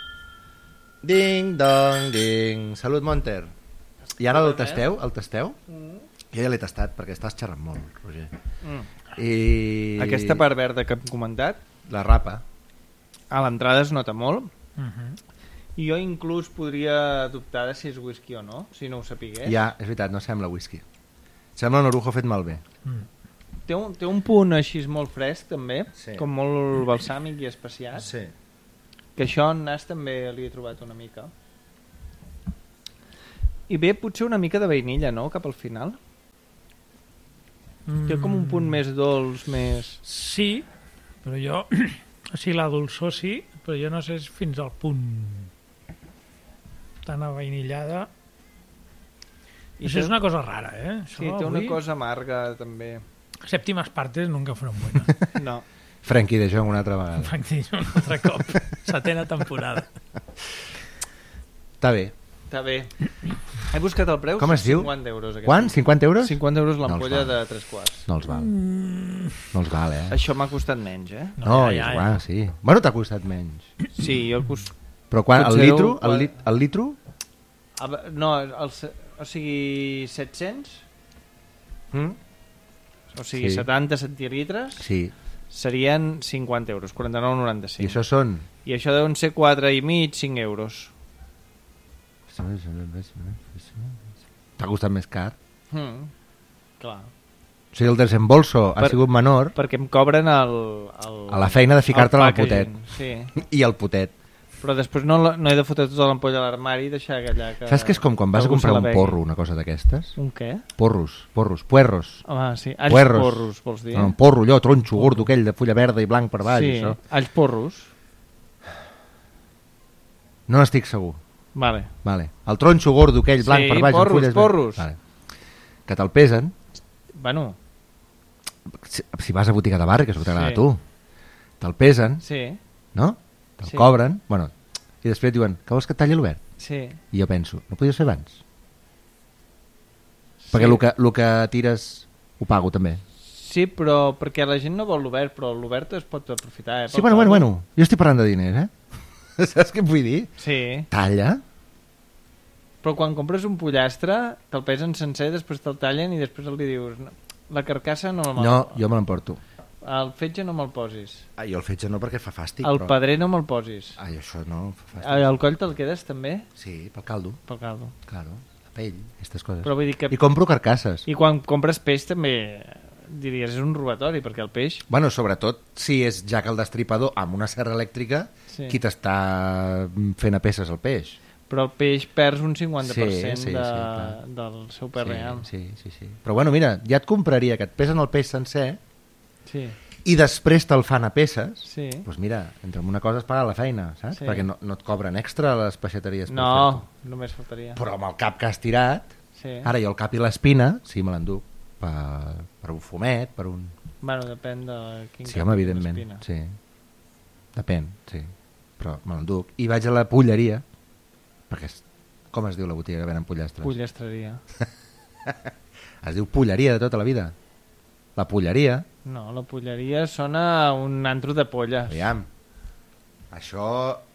Speaker 3: Ding, dong, ding. Salut, Monter. I ara el tasteu? El tasteu?
Speaker 1: Mm.
Speaker 3: Jo ja l'he tastat, perquè estàs xerrant molt, Roger.
Speaker 1: Mm.
Speaker 3: I...
Speaker 1: Aquesta part verda que hem comentat,
Speaker 3: La rapa.
Speaker 1: a l'entrada es nota molt,
Speaker 2: Uh -huh.
Speaker 1: i jo inclús podria dubtar de si és whisky o no, si no ho sapigués.
Speaker 3: Ja, és veritat, no sembla whisky. Sembla un orujo fet malbé.
Speaker 2: Mm.
Speaker 1: Té un, té un punt així molt fresc, també,
Speaker 3: Sí.
Speaker 1: com molt balsàmic i especiat,
Speaker 3: Sí.
Speaker 1: que això en nas també li he trobat una mica. I bé, potser una mica de vainilla, no?, cap al final. Té com un punt més dolç, més...
Speaker 2: Sí, però jo... O sigui, la dolçor sí, però jo no sé si fins al punt tan avainillada.
Speaker 1: I
Speaker 2: Això
Speaker 1: té-
Speaker 2: és una cosa rara, eh? Això,
Speaker 1: Sí, té una
Speaker 2: avui,
Speaker 1: cosa amarga, també.
Speaker 2: Sèptimes partes nunca fueron buenas.
Speaker 1: No.
Speaker 3: Frankie de Jong una altra vegada.
Speaker 2: Frank un altre cop. Setena temporada.
Speaker 3: Està bé.
Speaker 1: Està bé. He buscat el preu.
Speaker 3: Com es diu?
Speaker 1: cinquanta euros. aquest.
Speaker 3: Quant? cinquanta euros?
Speaker 1: cinquanta euros
Speaker 3: No els
Speaker 1: l'ampolla
Speaker 3: val.
Speaker 1: de tres quarts.
Speaker 3: No els val.
Speaker 2: Mm,
Speaker 3: No els val, eh?
Speaker 1: Això m'ha costat menys, eh?
Speaker 3: No,
Speaker 2: ja,
Speaker 3: és
Speaker 2: ja,
Speaker 3: igual,
Speaker 2: ja.
Speaker 3: sí. Bueno, t'ha costat menys.
Speaker 1: Sí, jo el cost...
Speaker 3: Però quan, el
Speaker 1: Potser
Speaker 3: litro,
Speaker 1: ho-
Speaker 3: el, lit, el litro?
Speaker 1: A ve- No, el, se- o sigui, set-cents,
Speaker 3: Mm?
Speaker 1: o sigui,
Speaker 3: Sí.
Speaker 1: setanta centilitres,
Speaker 3: Sí.
Speaker 1: serien cinquanta euros, quaranta-nou coma
Speaker 3: I
Speaker 1: noranta-cinc.
Speaker 3: això són...
Speaker 1: I això deuen ser quatre i mig, cinc euros.
Speaker 3: T'ha costat més car.
Speaker 1: Mm. Clar.
Speaker 3: O sigui, el desembolso ha
Speaker 1: Per-
Speaker 3: sigut menor
Speaker 1: Perquè em cobren el... el
Speaker 3: a la feina de ficar-te
Speaker 1: el
Speaker 3: al potet.
Speaker 1: packaging, Sí.
Speaker 3: i el potet.
Speaker 1: Però després no, la- no he de fotre tota l'ampolla a l'armari i deixar allà que...
Speaker 3: Saps que és com quan vas a
Speaker 1: que algú se
Speaker 3: comprar
Speaker 1: la
Speaker 3: un
Speaker 1: begui.
Speaker 3: porro, una cosa d'aquestes?
Speaker 1: Un què?
Speaker 3: Porros, porros, puerros.
Speaker 1: Home, sí. Alls
Speaker 3: Puerros.
Speaker 1: porros, vols dir?
Speaker 3: No, un porro, allò, tronxo, gordo, aquell de fulla verda i blanc per baix.
Speaker 1: sí,
Speaker 3: Això.
Speaker 1: alls porros.
Speaker 3: No n'estic segur.
Speaker 1: Vale.
Speaker 3: Vale. El tronxo gordo, aquell blanc
Speaker 1: Sí,
Speaker 3: per baix. amb
Speaker 1: porros,
Speaker 3: fulles
Speaker 1: porros.
Speaker 3: Vale. Que te'l pesen.
Speaker 1: Bueno,
Speaker 3: Si, si vas a botiga de barri, que és el que t'agrada
Speaker 1: Sí.
Speaker 3: a tu. Te'l pesen,
Speaker 1: sí,
Speaker 3: no? Te'l
Speaker 1: Sí.
Speaker 3: cobren. Bueno, i després et diuen, que vols que et talli l'obert?
Speaker 1: sí.
Speaker 3: I jo penso, no podies fer abans? Perquè el que, el que tires ho pago també.
Speaker 1: Sí, però perquè la gent no vol l'obert, però l'obert es pot aprofitar. Eh,
Speaker 3: Sí,
Speaker 1: pel
Speaker 3: bueno, bueno,
Speaker 1: caldo.
Speaker 3: bueno. Jo estic parlant de diners, eh? Saps què et vull dir?
Speaker 1: Sí,
Speaker 3: Talla.
Speaker 1: però quan compres un pollastre, te'l pesen sencer, després te'l tallen i després li dius... "No, la carcassa no la...
Speaker 3: No, jo me l'emporto.
Speaker 1: El fetge no me'l posis.
Speaker 3: Ah, jo el fetge no perquè fa fàstic.
Speaker 1: El
Speaker 3: però...
Speaker 1: pedrer no me'l posis.
Speaker 3: Ai, això no fa fàstic.
Speaker 1: El coll te'l quedes també?
Speaker 3: Sí, pel caldo.
Speaker 1: Pel caldo.
Speaker 3: Claro, la pell, aquestes coses.
Speaker 1: Però vull dir que...
Speaker 3: I compro carcasses.
Speaker 1: I quan compres peix també diries és un robatori, perquè el peix...
Speaker 3: Bueno, sobretot si és Jack el Destripador amb una serra elèctrica,
Speaker 1: Sí.
Speaker 3: qui t'està fent a peces el peix.
Speaker 1: Però el peix perds un cinquanta per cent
Speaker 3: Sí, sí, sí,
Speaker 1: de...
Speaker 3: clar.
Speaker 1: del seu pes real.
Speaker 3: Sí, sí, sí. Però bueno, mira, ja et compraria que et pesen el peix sencer
Speaker 1: Sí.
Speaker 3: i després te'l fan a peces.
Speaker 1: Sí.
Speaker 3: Doncs mira, entre una cosa es paga la feina, saps?
Speaker 1: Sí.
Speaker 3: Perquè no, no et cobren extra a les peixateries. per
Speaker 1: No,
Speaker 3: fer-ho.
Speaker 1: només faltaria.
Speaker 3: Però amb el cap que has tirat,
Speaker 1: Sí.
Speaker 3: ara jo el cap i l'espina, sí, me l'enduc. Per, per un fumet, per un...
Speaker 1: Bueno, depèn de quin
Speaker 3: Sí,
Speaker 1: cap
Speaker 3: home,
Speaker 1: i
Speaker 3: evidentment.
Speaker 1: l'espina.
Speaker 3: Sí. Depèn, sí. Però me l'enduc. I vaig a la polleria, perquè és, com es diu la botiga que venen pollastres?
Speaker 1: Pollastreria.
Speaker 3: Es diu polleria de tota la vida. La polleria,
Speaker 1: No, la polleria sona a un antro de polles.
Speaker 3: aviam, això...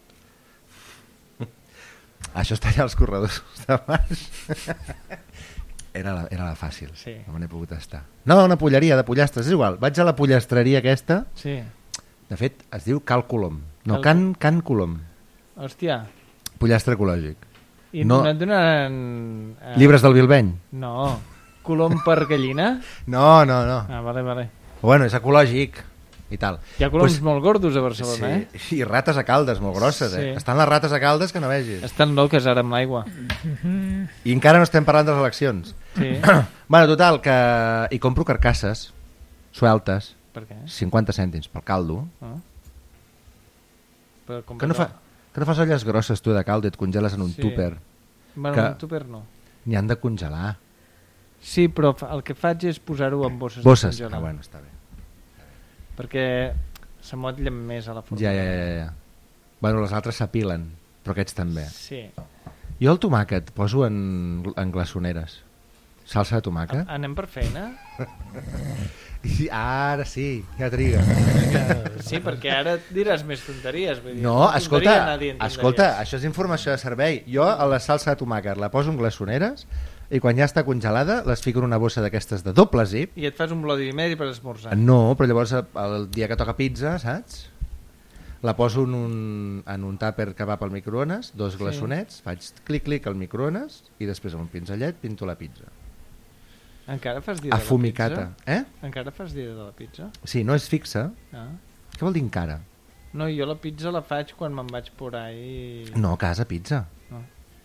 Speaker 3: Això està allà als corredors de baix. Era la, era la fàcil,
Speaker 1: Sí.
Speaker 3: no me n'he pogut estar. No, una polleria de pollastres, és igual. Vaig a la pollastreria aquesta,
Speaker 1: Sí.
Speaker 3: de fet es diu Cal Colom. No,
Speaker 1: Cal-
Speaker 3: Can, Can Colom.
Speaker 1: Hòstia.
Speaker 3: Pollastre ecològic.
Speaker 1: I
Speaker 3: No.
Speaker 1: no et donaran... Eh,
Speaker 3: Llibres del Bilbeny?
Speaker 1: No. Colom per gallina?
Speaker 3: No, no, no.
Speaker 1: Ah, vale, vale.
Speaker 3: Bueno, és ecològic i tal.
Speaker 1: Hi ha coloms
Speaker 3: Pues-
Speaker 1: molt gordos a Barcelona, eh?
Speaker 3: Sí, i rates a Caldes, molt grosses, eh?
Speaker 1: Sí.
Speaker 3: Estan les rates a Caldes que no vegis.
Speaker 1: Estan loques ara amb l'aigua.
Speaker 3: I encara no estem parlant de les eleccions.
Speaker 1: Sí.
Speaker 3: Bueno, total, que hi compro carcasses sueltes,
Speaker 1: Per què?
Speaker 3: cinquanta cèntims pel caldo.
Speaker 1: Ah. Però com
Speaker 3: Que no, fa, que no fas olles grosses tu de caldo i et congeles en un
Speaker 1: Sí.
Speaker 3: tupper.
Speaker 1: Bueno,
Speaker 3: que-
Speaker 1: un tupper no.
Speaker 3: N'hi han de congelar.
Speaker 1: Sí, però fa- el que faig és posar-ho en bosses. de
Speaker 3: Bosses.
Speaker 1: congelar,
Speaker 3: Ah, bueno, està bé.
Speaker 1: Perquè s'amotllen més a la forma.
Speaker 3: Ja, ja, ja, ja. Bueno, les altres s'apilen, però aquests també.
Speaker 1: Sí.
Speaker 3: Jo el tomàquet poso en, en glaçoneres. Salsa de tomàquet.
Speaker 1: Anem per feina?
Speaker 3: I ara sí, ja triga.
Speaker 1: Sí, perquè ara et diràs més tonteries. Vull dir,
Speaker 3: No,
Speaker 1: tonteria
Speaker 3: escolta,
Speaker 1: anar dient tonteries.
Speaker 3: escolta, això és informació de servei. Jo a la salsa de tomàquet la poso en glaçoneres i quan ja està congelada les fico en una bossa d'aquestes de doble zip.
Speaker 1: I et fas un Bloody Mary per esmorzar.
Speaker 3: No, però llavors el dia que toca pizza, saps? La poso en un, en un tàper que va pel microones, dos
Speaker 1: Sí.
Speaker 3: glaçonets, faig clic-clic al microones i després amb un pinzellet pinto la pizza.
Speaker 1: Encara fas dia de la
Speaker 3: Afumicata.
Speaker 1: pizza?
Speaker 3: Eh?
Speaker 1: Encara fas dia de la pizza?
Speaker 3: Sí, no és fixa.
Speaker 1: Ah.
Speaker 3: Què vol dir encara?
Speaker 1: No, jo la pizza la faig quan me'n vaig por ahí.
Speaker 3: No, a casa pizza.
Speaker 1: No.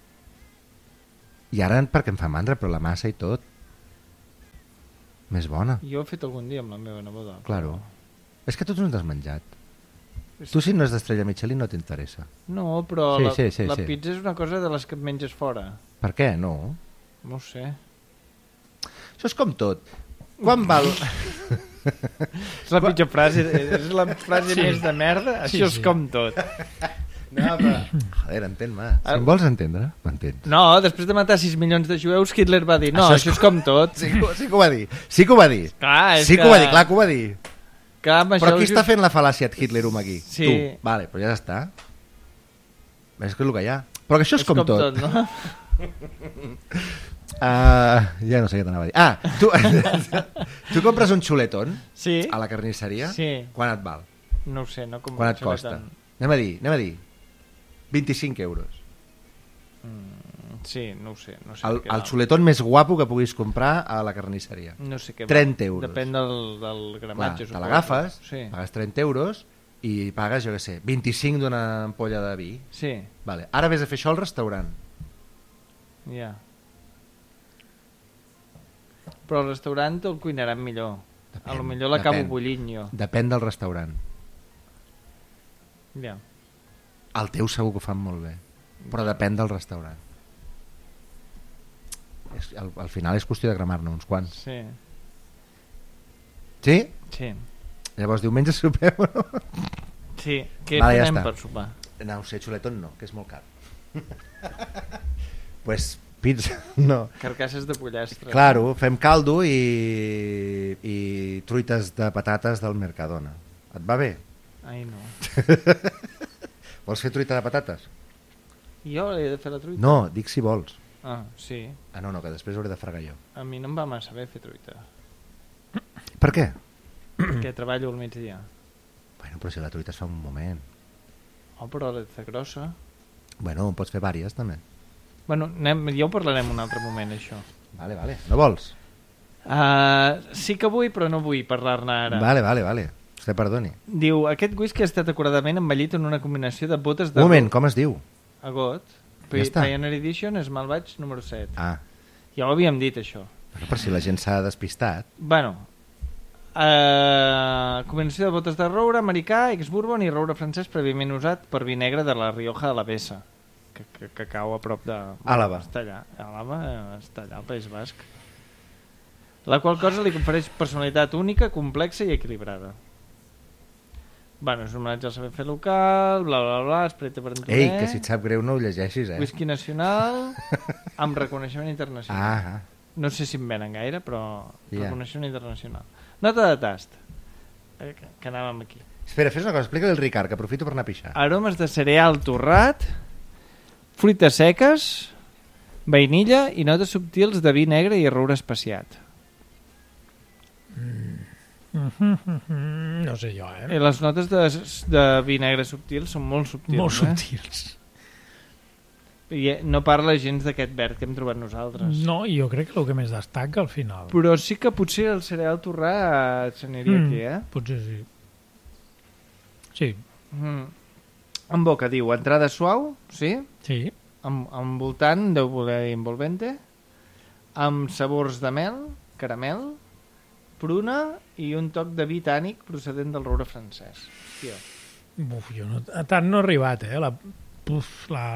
Speaker 3: I ara perquè em fa mandra, però la massa i tot. Més bona.
Speaker 1: Jo he fet algun dia amb la meva neboda.
Speaker 3: Claro. És que tots no t'has menjat.
Speaker 1: És-
Speaker 3: Tu si no és d'Estrella Michelin no t'interessa.
Speaker 1: No, però
Speaker 3: Sí,
Speaker 1: la,
Speaker 3: sí, sí,
Speaker 1: la
Speaker 3: sí.
Speaker 1: pizza és una cosa de les que et menges fora.
Speaker 3: Per què? No.
Speaker 1: No ho sé.
Speaker 3: Això és com tot. Quan val...
Speaker 1: És la pitjor frase, és la frase
Speaker 2: Sí.
Speaker 1: més de merda.
Speaker 2: Sí,
Speaker 1: Això és
Speaker 2: sí.
Speaker 1: com tot.
Speaker 3: No, però... Joder, entén-me. Si
Speaker 1: Ah.
Speaker 3: em vols entendre, m'entens.
Speaker 1: No, després de matar sis milions de jueus, Hitler va dir, no,
Speaker 3: Això
Speaker 1: això,
Speaker 3: és
Speaker 1: és com tot.
Speaker 3: Sí, que- sí que ho va dir. Sí que ho va dir.
Speaker 1: Clar, és
Speaker 3: Sí que ho va dir, clar que ho va dir.
Speaker 1: Clar, amb
Speaker 3: Però
Speaker 1: això
Speaker 3: qui
Speaker 1: us-
Speaker 3: està fent la fal·làcia et Hitler um aquí?
Speaker 1: Sí.
Speaker 3: Tu. Vale, però ja està. És que és el que hi ha. Però que això és, com, tot.
Speaker 1: no?
Speaker 3: Uh, ja no sé què t'anava a dir. Ah, tu, tu compres un xuletón
Speaker 1: Sí?
Speaker 3: a la carnisseria?
Speaker 1: Sí.
Speaker 3: Quan et val?
Speaker 1: No ho sé, no com
Speaker 3: Quan et costa? Anem a dir, anem a dir. vint-i-cinc euros.
Speaker 1: Sí, no ho sé. No sé
Speaker 3: El,
Speaker 1: què
Speaker 3: el
Speaker 1: val.
Speaker 3: xuletón més guapo que puguis comprar a la carnisseria.
Speaker 1: No sé què val.
Speaker 3: trenta euros.
Speaker 1: Depèn del, del
Speaker 3: Clar,
Speaker 1: gramatge.
Speaker 3: te
Speaker 1: suposo.
Speaker 3: l'agafes,
Speaker 1: Sí.
Speaker 3: pagues trenta euros i pagues, jo què sé, vint-i-cinc d'una ampolla de vi.
Speaker 1: Sí,
Speaker 3: Vale. Ara vés a fer això al restaurant.
Speaker 1: ja. Però al restaurant el cuinaran millor.
Speaker 3: Depèn,
Speaker 1: A lo millor l'acabo
Speaker 3: depèn.
Speaker 1: bullint jo.
Speaker 3: Depèn del restaurant.
Speaker 1: Ja.
Speaker 3: El teu segur que ho fan molt bé, però depèn del restaurant. És, al, al final és qüestió de cremar-ne uns quants.
Speaker 1: Sí,
Speaker 3: Sí?
Speaker 1: sí.
Speaker 3: Llavors diumenge sopem o no?
Speaker 1: Sí, què
Speaker 3: Vale, ja
Speaker 1: farem
Speaker 3: està.
Speaker 1: per sopar?
Speaker 3: No ho sé, xuletón no, que és molt car. Pues pizza, no.
Speaker 1: Carcasses de pollastre.
Speaker 3: Claro, fem caldo i, i truites de patates del Mercadona. Et va bé?
Speaker 1: Ai, no.
Speaker 3: Vols fer truita de patates?
Speaker 1: Jo he de fer la truita?
Speaker 3: No, dic si vols.
Speaker 1: Ah, sí.
Speaker 3: Ah, no, no, que després hauré de fregar jo.
Speaker 1: A mi no em va massa bé fer truita.
Speaker 3: Per què?
Speaker 1: perquè treballo al migdia.
Speaker 3: Bueno, però si la truita es fa un moment.
Speaker 1: Oh, però l'eta grossa.
Speaker 3: Bueno, pots fer vàries, també.
Speaker 1: Bueno, anem, ja ho parlarem un altre moment, això.
Speaker 3: Vale, vale. No vols?
Speaker 1: Uh, sí que vull, però no vull parlar-ne ara.
Speaker 3: Vale, vale, vale. Vostè perdoni.
Speaker 1: Diu, aquest whisky ha estat acuradament envellit en una combinació de botes de...
Speaker 3: Un moment, com es diu?
Speaker 1: Agot.
Speaker 3: Ja està.
Speaker 1: Pioneer Edition, Small Batch número set.
Speaker 3: Ah,
Speaker 1: Ja ho havíem dit, això.
Speaker 3: però per si la gent s'ha despistat.
Speaker 1: Bueno, uh, combinació de botes de roure americà, ex-bourbon i roure francès prèviament usat per vi negre de la Rioja de la Bessa, que, que, que cau a prop de...
Speaker 3: Àlava.
Speaker 1: Està allà. Àlava eh, està allà, al País Basc. La qual cosa li confereix personalitat única, complexa i equilibrada. Bueno, és un homenatge al saber fer local, bla, bla, bla, esperit aventurer...
Speaker 3: Ei, que si et sap greu no ho llegeixis, eh?
Speaker 1: Whisky nacional amb reconeixement internacional.
Speaker 3: Ah, ah.
Speaker 1: No sé si en venen gaire, però
Speaker 3: Ja.
Speaker 1: reconeixement internacional. Nota de tast. Eh, que, que anàvem aquí.
Speaker 3: Espera, fes una cosa, explica-li al Ricard, que aprofito per anar a pixar.
Speaker 1: Aromes de cereal torrat, fruites seques, vainilla i notes subtils de vi negre i roure especiat.
Speaker 2: No sé jo, eh?
Speaker 1: I les notes de, de vi negre subtils són molt subtils.
Speaker 2: Molt
Speaker 1: eh?
Speaker 2: subtils.
Speaker 1: I no parla gens d'aquest verd que hem trobat nosaltres.
Speaker 2: No, i jo crec que el que més destaca al final.
Speaker 1: Però sí que potser el cereal torrat s'aniria
Speaker 2: Mm,
Speaker 1: aquí, eh?
Speaker 2: Potser sí. Sí,
Speaker 1: Mm. En boca diu entrada suau, sí?
Speaker 2: sí.
Speaker 1: Amb, envoltant, deu voler envolvente, amb sabors de mel, caramel, pruna i un toc de vi tànic procedent del roure francès. Hòstia.
Speaker 2: Uf, jo no, tant no he arribat, eh? La, uf, la,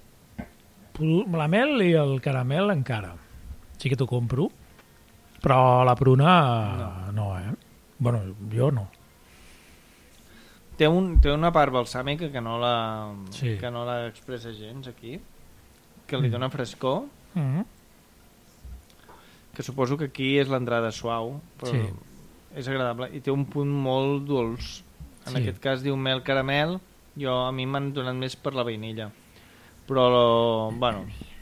Speaker 2: la mel i el caramel encara. Sí que t'ho compro, però la pruna no, no eh? Bueno, jo no.
Speaker 1: Té, un, té una part balsàmica que no la,
Speaker 2: Sí.
Speaker 1: que no la expressa gens aquí, que li dona frescor,
Speaker 2: Mm -hmm.
Speaker 1: que suposo que aquí és l'entrada suau, però
Speaker 2: Sí.
Speaker 1: és agradable. I té un punt molt dolç. En
Speaker 2: Sí.
Speaker 1: aquest cas diu mel caramel, jo a mi m'han donat més per la vainilla. Però, bueno,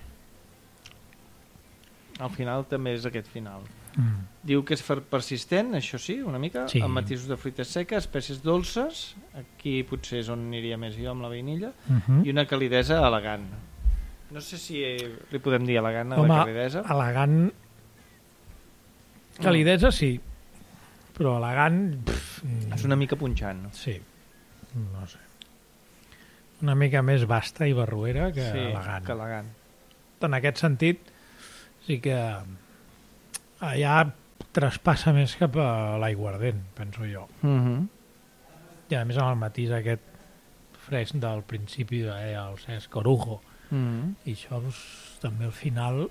Speaker 1: al final també és aquest final.
Speaker 2: Mm.
Speaker 1: Diu que és fer- persistent, això sí, una mica,
Speaker 2: Sí.
Speaker 1: amb matisos de fruites seques, espècies dolces, aquí potser és on aniria més jo amb la vainilla,
Speaker 2: Mm -hmm.
Speaker 1: i una calidesa elegant. No sé si li podem dir elegant a
Speaker 2: Home,
Speaker 1: la calidesa.
Speaker 2: elegant... Calidesa sí, però elegant... Pff,
Speaker 1: És una mica punxant.
Speaker 2: Sí, no sé. Una mica més vasta i barruera que
Speaker 1: sí,
Speaker 2: elegant.
Speaker 1: que elegant.
Speaker 2: En aquest sentit, sí que allà traspassa més cap a l'aiguardent, penso jo.
Speaker 1: Mm -hmm.
Speaker 2: I a més amb el matís aquest fresc del principi de eh, el Cesc Orujo.
Speaker 1: Mm -hmm.
Speaker 2: I això doncs, també al final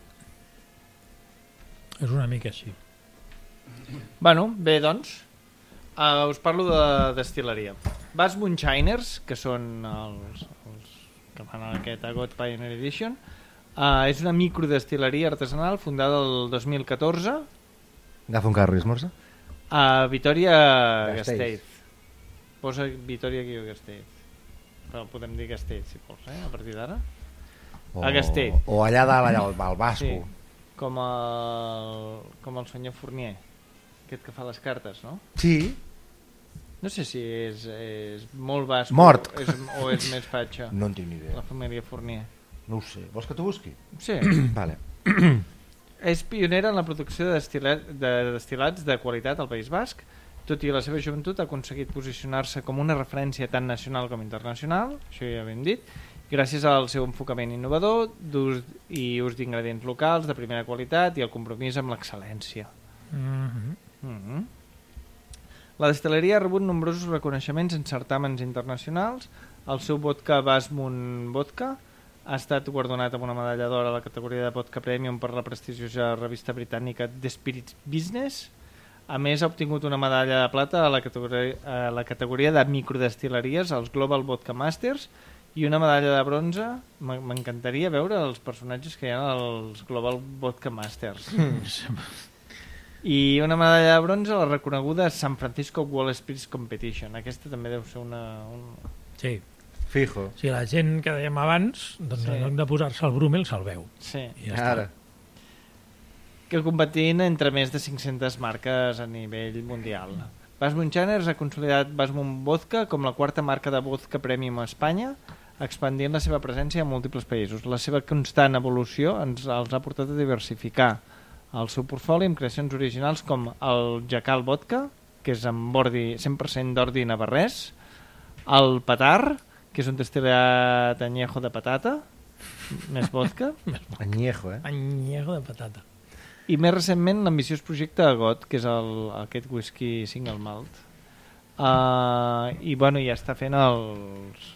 Speaker 2: és una mica així.
Speaker 1: Bueno, bé, doncs, uh, us parlo de destileria. Vas Moonshiners, que són els, els que fan aquest Agot Pioneer Edition, uh, és una microdestileria artesanal fundada el dos mil catorze
Speaker 3: Agafa un carro i esmorza?
Speaker 1: a Vitoria
Speaker 3: Gasteiz.
Speaker 1: Gasteiz. Posa Vitoria aquí Gasteiz. Però podem dir Gasteiz, si vols, eh, a partir d'ara.
Speaker 3: O,
Speaker 1: A Gasteiz.
Speaker 3: o allà dalt, allà al, al Basco.
Speaker 1: Sí, com el, com el senyor Fournier, aquest que fa les cartes, no?
Speaker 3: Sí.
Speaker 1: No sé si és, és molt basc
Speaker 3: Mort.
Speaker 1: O, és, o és més fatxa,
Speaker 3: No en tinc ni idea.
Speaker 1: la família Fournier.
Speaker 3: No ho sé. Vols que t'ho busqui?
Speaker 1: Sí,
Speaker 3: Vale.
Speaker 1: és pionera en la producció de, destil·lat, de destil·lats de qualitat al País Basc. Tot i la seva joventut ha aconseguit posicionar-se com una referència tant nacional com internacional, això ja ho hem dit, gràcies al seu enfocament innovador d'ús i ús d'ingredients locals de primera qualitat i el compromís amb l'excel·lència.
Speaker 2: Mm-hmm.
Speaker 1: Mm-hmm. La destil·leria ha rebut nombrosos reconeixements en certàmens internacionals. El seu vodka Basmun Vodka ha estat guardonat amb una medalla d'or a la categoria de vodka premium per la prestigiosa revista britànica The Spirits Business. A més, ha obtingut una medalla de plata a la categoria, a la categoria de microdestileries, als Global Vodka Masters, i una medalla de bronze. M'encantaria veure els personatges que hi ha als Global Vodka Masters. I una medalla de bronze a la reconeguda San Francisco World Spirits Competition. Aquesta també deu ser una... Un...
Speaker 2: Sí.
Speaker 3: Fijo.
Speaker 2: Si la gent que dèiem abans, doncs
Speaker 1: Sí.
Speaker 2: en lloc de posar-se el brúmel, se'l veu.
Speaker 1: Sí.
Speaker 2: I ja
Speaker 3: Ara.
Speaker 1: Que competint entre més de cinc-centes marques a nivell mundial. Bas Munchainers ha consolidat Basmund Vodka com la quarta marca de vodka premium a Espanya, expandint la seva presència a múltiples països. La seva constant evolució ens els ha portat a diversificar el seu portfoli amb creacions originals com el Jackal Vodka, que és amb ordi, cent per cent d'ordi navarrès, el Patar, que és un destil·lat añejo de patata, més vodka,
Speaker 3: Añejo, eh?
Speaker 2: Añejo de patata.
Speaker 1: i més recentment l'ambiciós projecte Agot, que és el, aquest whisky single malt. Uh, I bueno, ja està fent els...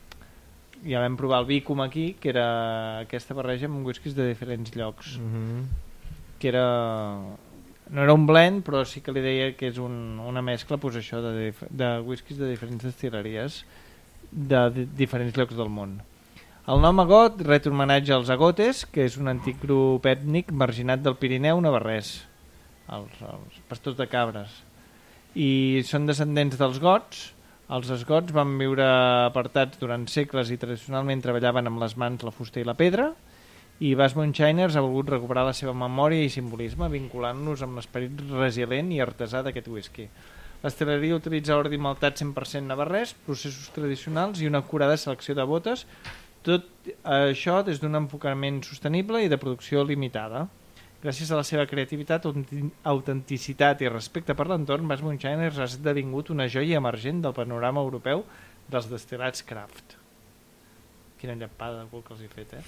Speaker 1: Ja vam provar el Vicum aquí, que era aquesta barreja amb whiskies de diferents llocs.
Speaker 3: Mm-hmm.
Speaker 1: Que era... No era un blend, però sí que li deia que és un, una mescla, pues això, de, dif de whiskies de diferents destil·leries de, de diferents llocs del món. El nom Agot ret un homenatge als agotes, que és un antic grup ètnic marginat del Pirineu navarrès, els, els pastors de cabres. I són descendents dels gots. Els esgots van viure apartats durant segles i tradicionalment treballaven amb les mans la fusta i la pedra, i Bas Munchainers ha volgut recuperar la seva memòria i simbolisme vinculant-nos amb l'esperit resilient i artesà d'aquest whisky. L'estel·leria utilitza ordi maltat cent per cent navarrès, processos tradicionals i una acurada selecció de botes, tot això des d'un enfocament sostenible i de producció limitada. Gràcies a la seva creativitat, autenticitat i respecte per l'entorn, Bas Munchainers ha esdevingut una joia emergent del panorama europeu dels destil·lats craft. Quina llapada de cul que els he fet, eh?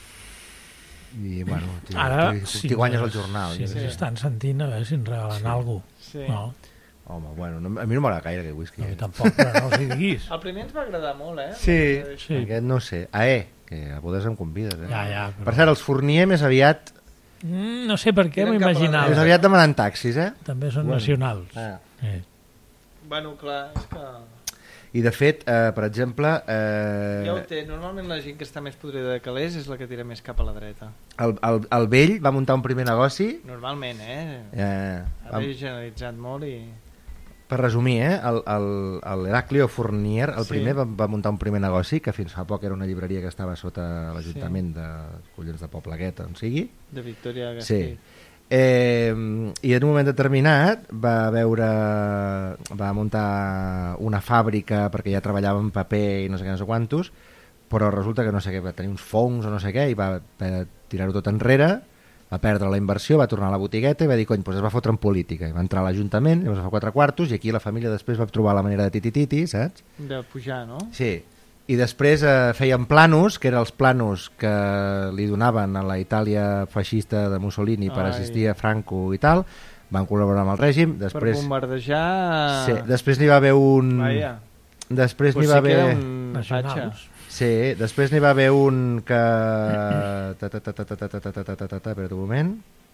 Speaker 3: I bueno, t'hi
Speaker 2: Ara,
Speaker 3: sí, guanyes el jornal.
Speaker 2: Si
Speaker 3: Sí,
Speaker 2: ens estan sentint, a veure si ens regalen
Speaker 3: Sí.
Speaker 2: alguna cosa.
Speaker 1: Sí.
Speaker 2: No,
Speaker 3: Home, bueno, no, a mi no m'agrada gaire aquest whisky.
Speaker 2: no,
Speaker 3: Eh?
Speaker 2: tampoc, però no els hi diguis.
Speaker 1: El primer ens va agradar molt, eh?
Speaker 3: Sí,
Speaker 2: Sí.
Speaker 3: aquest no sé. Ah, eh, que a podes em convides, eh?
Speaker 2: Ja, ja, però...
Speaker 3: Per cert, els Fournier més aviat
Speaker 2: Mm, no sé per què m'ho
Speaker 1: Tenen cap a la
Speaker 2: imaginava.
Speaker 3: més aviat demanant taxis, eh?
Speaker 2: També són
Speaker 3: Bueno.
Speaker 2: nacionals.
Speaker 3: Ah.
Speaker 2: Eh.
Speaker 1: Bueno, clar, és que...
Speaker 3: I de fet, eh, per exemple, eh,
Speaker 1: Ja ho té. Normalment la gent que està més podrida de calés és la que tira més cap a la dreta.
Speaker 3: el, el, el vell va muntar un primer negoci,
Speaker 1: Normalment, eh?
Speaker 3: eh,
Speaker 1: Ara
Speaker 3: va,
Speaker 1: he generalitzat molt i...
Speaker 3: per resumir, eh, el, el, el Heraclio Fournier, el
Speaker 1: Sí.
Speaker 3: primer va, va muntar un primer negoci que fins fa poc era una llibreria que estava sota l'Ajuntament de Collons de Pobleguet, on sigui.
Speaker 1: De Victòria
Speaker 3: Sí.
Speaker 1: Gastell.
Speaker 3: Eh, I en un moment determinat va veure, va muntar una fàbrica perquè ja treballava en paper i no sé què, no sé quantos, però resulta que no sé què, va tenir uns fongs o no sé què i va, va tirar-ho tot enrere, va perdre la inversió, va tornar a la botigueta i va dir, cony, doncs es va fotre en política, i va entrar a l'Ajuntament, llavors va fer quatre quartos i aquí la família després va trobar la manera de titi-titi, saps?
Speaker 1: De pujar, no?
Speaker 3: Sí, i després eh, feien planos, que eren els planos que li donaven a la Itàlia feixista de Mussolini per
Speaker 1: Ai.
Speaker 3: assistir a Franco i tal, van col·laborar amb el règim, després,
Speaker 1: Per bombardejar...
Speaker 3: sí, després n'hi va haver un...
Speaker 1: Vaja.
Speaker 3: Després
Speaker 1: Pues
Speaker 3: n'hi va
Speaker 1: sí que
Speaker 3: haver...
Speaker 1: era un fatxa.
Speaker 2: Nacionals.
Speaker 3: Sí, després n'hi va haver un que... Ta, ta, ta, ta, ta, ta, ta, ta, ta, ta, ta, ta, espera't un moment.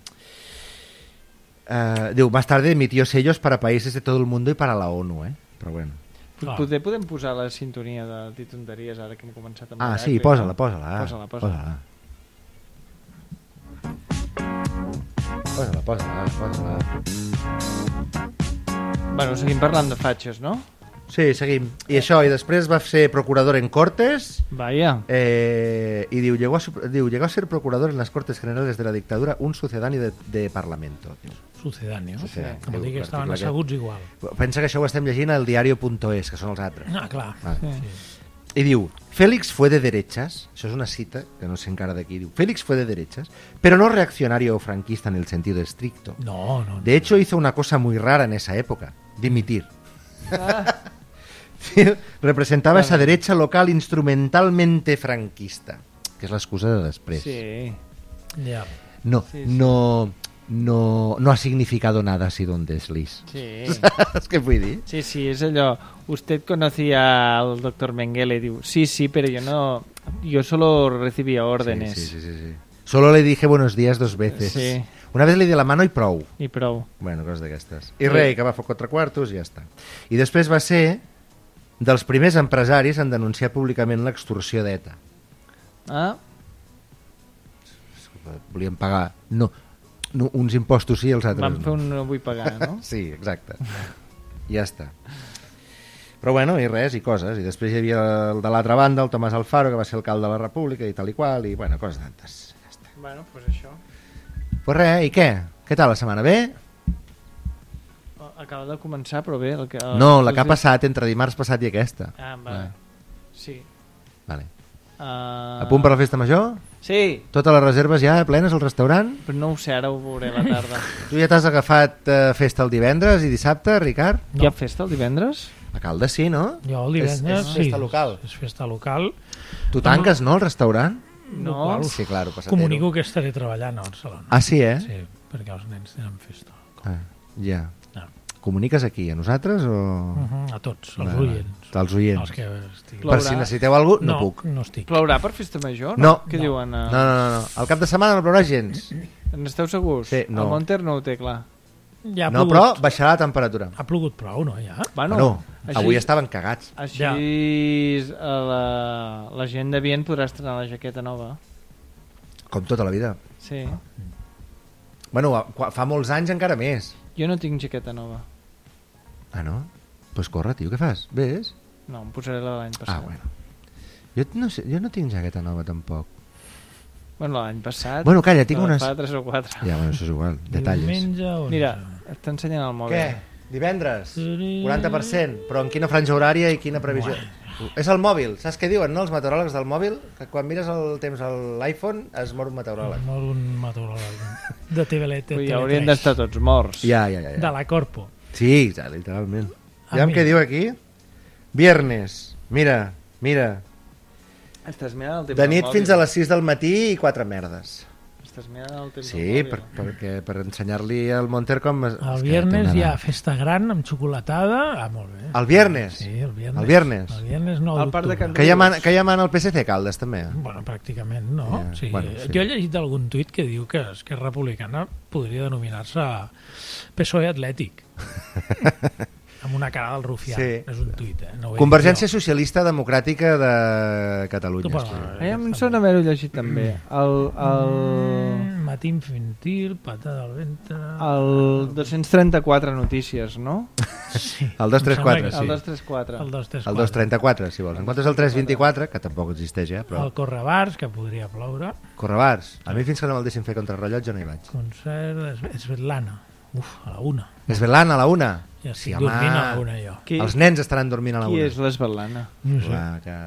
Speaker 3: Uh, diu, más tarde emitió sellos para países de todo el mundo y para la ONU, eh? Però bueno.
Speaker 2: Clar.
Speaker 1: Poder podem posar la sintonia de dir tonteries ara que hem començat amb
Speaker 3: Ah,
Speaker 1: l'Heracli,
Speaker 3: sí,
Speaker 1: no?
Speaker 3: posa-la, posa-la.
Speaker 1: Posa-la, posa-la.
Speaker 3: Posa-la, posa-la, posa-la.
Speaker 1: Bueno, seguim parlant de fatxes, no?
Speaker 3: Sí, seguim. I això, i després va ser procurador en Cortes
Speaker 1: Vaya.
Speaker 3: eh, y diu, llegó a, su- diu, llegó a ser procurador en las Cortes Generales de la Dictadura un sucedáneo de, de Parlamento.
Speaker 2: Sucedáneo.
Speaker 3: Sucedáneo.
Speaker 2: Que vol dir que estaven
Speaker 3: L'article
Speaker 2: asseguts igual.
Speaker 3: Pensa que això ho estem llegint al diario punto es, que són els altres.
Speaker 2: Ah, clar.
Speaker 3: Vale.
Speaker 2: Sí.
Speaker 3: Y diu, Félix fue de derechas, eso es una cita, que no sé encara de aquí, diu, Félix fue de derechas, pero no reaccionario o franquista en el sentido estricto.
Speaker 2: No, no, no.
Speaker 3: De hecho, hizo una cosa muy rara en esa época, dimitir.
Speaker 1: Ah,
Speaker 3: Representaba
Speaker 1: Vale.
Speaker 3: esa derecha local instrumentalmente franquista, que es l'excusa de després.
Speaker 1: sí.
Speaker 2: Ja.
Speaker 3: No,
Speaker 1: Sí, sí.
Speaker 3: no, no, no ha significado nada así donde es Lis.
Speaker 1: Sí.
Speaker 3: Saps què vull dir?
Speaker 1: Sí, sí, es ello. Usted conocía al doctor Mengele, diu, sí, sí, pero yo no, yo solo recibía órdenes.
Speaker 3: Sí, sí, sí, sí, sí. Solo le dije buenos días dos veces.
Speaker 1: Sí.
Speaker 3: Una vez le di la mano i prou.
Speaker 1: I prou.
Speaker 3: Bueno, coses d'aquestes. I rei, que va fer quatre quartos i ja està. I després va ser dels primers empresaris en denunciar públicament l'extorsió d'E T A.
Speaker 1: Ah,
Speaker 3: Volien pagar no, no, uns impostos sí i els altres
Speaker 1: vam fer
Speaker 3: no.
Speaker 1: un no vull pagar, no?
Speaker 3: Sí, exacte. Ja està. Però bueno, i res, i coses. I després hi havia el de l'altra banda, el Tomàs Alfaro, que va ser alcalde de la República i tal i qual, i bueno, coses tantes. Ja està.
Speaker 1: Bueno, pues això.
Speaker 3: Pues res, i què? Què tal la setmana? Bé?
Speaker 1: Oh, acaba de començar, però bé... El que, el,
Speaker 3: No, la que ha
Speaker 1: els-
Speaker 3: passat entre dimarts passat i aquesta.
Speaker 1: Ah, vale.
Speaker 3: Vale.
Speaker 1: Sí.
Speaker 3: Vale.
Speaker 1: Uh...
Speaker 3: A punt per la festa major?
Speaker 1: Sí,
Speaker 3: Totes les reserves ja plenes al restaurant?
Speaker 1: però no ho sé, ara ho veuré a la tarda.
Speaker 3: Tu ja t'has agafat eh, festa el divendres i dissabte, Ricard?
Speaker 1: No. Hi ha festa el divendres?
Speaker 3: A Caldes sí, no?
Speaker 2: Jo el divendres,
Speaker 3: És- és
Speaker 2: sí,
Speaker 3: festa local.
Speaker 2: És festa local.
Speaker 3: Tu tanques, no, el restaurant?
Speaker 1: No.
Speaker 2: Local.
Speaker 3: Sí, clar, passatero.
Speaker 2: Comunico que estaré treballant a Barcelona.
Speaker 3: Ah, sí, eh?
Speaker 2: Sí, perquè els nens tenen festa.
Speaker 3: Ah, ja.
Speaker 2: Ah.
Speaker 3: Comuniques aquí, a nosaltres o...?
Speaker 2: Uh -huh, a tots, els
Speaker 3: Va,
Speaker 2: oients.
Speaker 3: als oients.
Speaker 2: Els que estiguin.
Speaker 3: Per si necessiteu alguna cosa, no,
Speaker 2: no
Speaker 3: puc.
Speaker 2: No estic.
Speaker 1: Plourà per festa major?
Speaker 3: No.
Speaker 1: Què
Speaker 2: No.
Speaker 1: diuen?
Speaker 3: No,
Speaker 1: Uh...
Speaker 3: no, no, no. El cap de setmana no plourà gens.
Speaker 1: N'esteu segurs?
Speaker 3: Sí, no.
Speaker 1: El Monter no ho té clar.
Speaker 2: Ja ha
Speaker 3: No,
Speaker 2: plogut.
Speaker 3: però baixarà la temperatura.
Speaker 2: Ha plogut prou, no, ja?
Speaker 1: Bueno,
Speaker 3: No,
Speaker 1: així,
Speaker 3: avui estaven cagats.
Speaker 1: Així
Speaker 2: Ja.
Speaker 1: eh, la, la gent de Vient podrà estrenar la jaqueta nova.
Speaker 3: Com tota la vida.
Speaker 1: Sí.
Speaker 3: Bueno, qua- fa molts anys encara més.
Speaker 1: Jo no tinc jaqueta nova.
Speaker 3: Ah, no? Doncs pues corre, tio, què fas? Ves?
Speaker 1: No, em posaré la de l'any passat.
Speaker 3: Ah, bueno. Jo no, sé, jo no tinc jaqueta nova, tampoc.
Speaker 1: Bueno, l'any passat...
Speaker 3: Bueno, calla, tinc
Speaker 1: la de
Speaker 3: unes...
Speaker 1: Fa tres o quatre.
Speaker 3: Ja, bueno, això és igual, detalles.
Speaker 2: Diumenge, onze.
Speaker 1: Mira, està ensenyant el mòbil.
Speaker 3: Què? Divendres? quaranta per cent? Però en quina franja horària i quina previsió? És el mòbil, saps què diuen, no? Els meteoròlegs del mòbil, que quan mires el temps a l'iPhone es mor un meteoròleg.
Speaker 2: Mor un meteoròleg de T V L,
Speaker 1: Ui, haurien d'estar tots morts.
Speaker 3: Ja, ja, ja.
Speaker 2: De
Speaker 3: ja.
Speaker 2: la Corpo.
Speaker 3: Sí, ja, literalment.
Speaker 2: A
Speaker 3: Ja em
Speaker 2: mi.
Speaker 3: què diu aquí? Viernes. Mira, mira.
Speaker 1: Estàs mirant el temps
Speaker 3: De
Speaker 1: al
Speaker 3: nit
Speaker 1: mòbil.
Speaker 3: fins a les sis del matí i quatre merdes.
Speaker 1: Estàs mirant el temps
Speaker 3: Sí,
Speaker 1: al mòbil.
Speaker 3: per, perquè, per ensenyar-li al Monter com... Es,
Speaker 2: El
Speaker 3: és que
Speaker 2: viernes
Speaker 3: té una
Speaker 2: hi ha
Speaker 3: edat.
Speaker 2: festa gran amb xocolatada. Ah, molt bé.
Speaker 3: El viernes?
Speaker 2: Sí, el viernes.
Speaker 3: El viernes?
Speaker 2: El viernes nou
Speaker 1: Al parc de
Speaker 2: d'octubre.
Speaker 1: Can
Speaker 3: Que ja mana, que ja mana el P S C Caldes, també.
Speaker 2: Bueno, pràcticament, no?
Speaker 3: Ja,
Speaker 2: Sí.
Speaker 3: bueno, sí.
Speaker 2: Jo he llegit algun tuit que diu que Esquerra Republicana podria denominar-se P S O E Atlètic. Amb una cara del rufià.
Speaker 3: Sí.
Speaker 2: És un tuit, eh? No ho he
Speaker 3: Convergència
Speaker 2: dit jo.
Speaker 3: Socialista Democràtica de Catalunya.
Speaker 2: Tu
Speaker 3: escriu.
Speaker 2: parla.
Speaker 1: Eh, em sona haver-ho llegit també. El, el,
Speaker 2: Mm, matí infantil, patada al ventre...
Speaker 1: el dos-cents trenta-quatre notícies, no?
Speaker 2: Sí.
Speaker 3: El dos tres quatre,
Speaker 2: Em sembla que
Speaker 3: sí.
Speaker 1: El dos tres quatre.
Speaker 2: El dos tres
Speaker 3: El dos trenta-quatre, si vols. En comptes del tres vint-i-quatre, que tampoc existeix, eh, però...
Speaker 2: El Correbars, que podria ploure.
Speaker 3: Correbars. A mi fins que no me'l deixin fer contrarrellotge no hi vaig.
Speaker 2: Concert, es- Svetlana. Uf, a la una.
Speaker 3: Esvelant a la una.
Speaker 2: Ja estic
Speaker 3: home.
Speaker 2: dormint a la una, jo.
Speaker 1: Qui,
Speaker 3: Els nens estaran dormint a la
Speaker 1: qui
Speaker 3: una.
Speaker 1: és l'Esvetlana?
Speaker 2: No sé.
Speaker 3: Clar, que...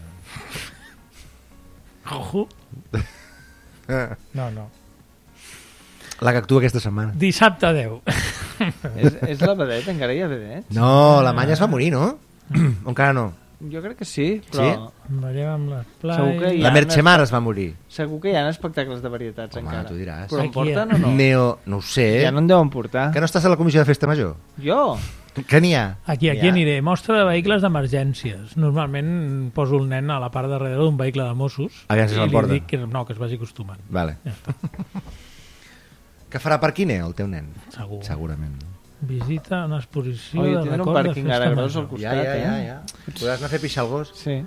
Speaker 2: Ojo. No, no.
Speaker 3: La que actua aquesta setmana.
Speaker 2: Dissabte deu.
Speaker 1: és, és la vedet? Encara hi ha vedet?
Speaker 3: No, la Manya es va morir, no? O encara no?
Speaker 1: Jo crec que sí, però
Speaker 2: Veiem amb les
Speaker 1: Segur que
Speaker 2: plaies.
Speaker 1: hi
Speaker 3: La
Speaker 1: ha
Speaker 3: Merchemar es va morir.
Speaker 1: segur que hi ha espectacles de varietats
Speaker 3: Home,
Speaker 1: encara.
Speaker 3: tu diràs.
Speaker 1: Però en
Speaker 2: Aquí
Speaker 1: porten
Speaker 2: hi
Speaker 1: o no?
Speaker 3: Neo... No ho sé.
Speaker 1: Ja no en deuen portar.
Speaker 3: Que no estàs a la comissió de festa major?
Speaker 1: Jo?
Speaker 3: Que n'hi ha?
Speaker 2: Aquí, aquí
Speaker 1: Ja.
Speaker 2: aniré. Mostra de vehicles d'emergències. Normalment poso el nen a la part darrere d'un vehicle de Mossos
Speaker 3: Aviam si
Speaker 2: i li
Speaker 3: l'emporta.
Speaker 2: dic que no, que es vagi acostumant.
Speaker 3: Vale.
Speaker 2: Ja està.
Speaker 3: Què farà per quin el teu nen?
Speaker 2: Segur.
Speaker 3: Segurament.
Speaker 2: Visita una exposició
Speaker 1: Oi,
Speaker 2: de
Speaker 1: tenen un
Speaker 2: record de
Speaker 1: pàrquing
Speaker 2: festa
Speaker 1: ara gros
Speaker 2: major.
Speaker 1: al costat,
Speaker 3: ja, ja,
Speaker 1: eh?
Speaker 3: ja. Podràs anar a fer pixar el gos.
Speaker 1: Sí.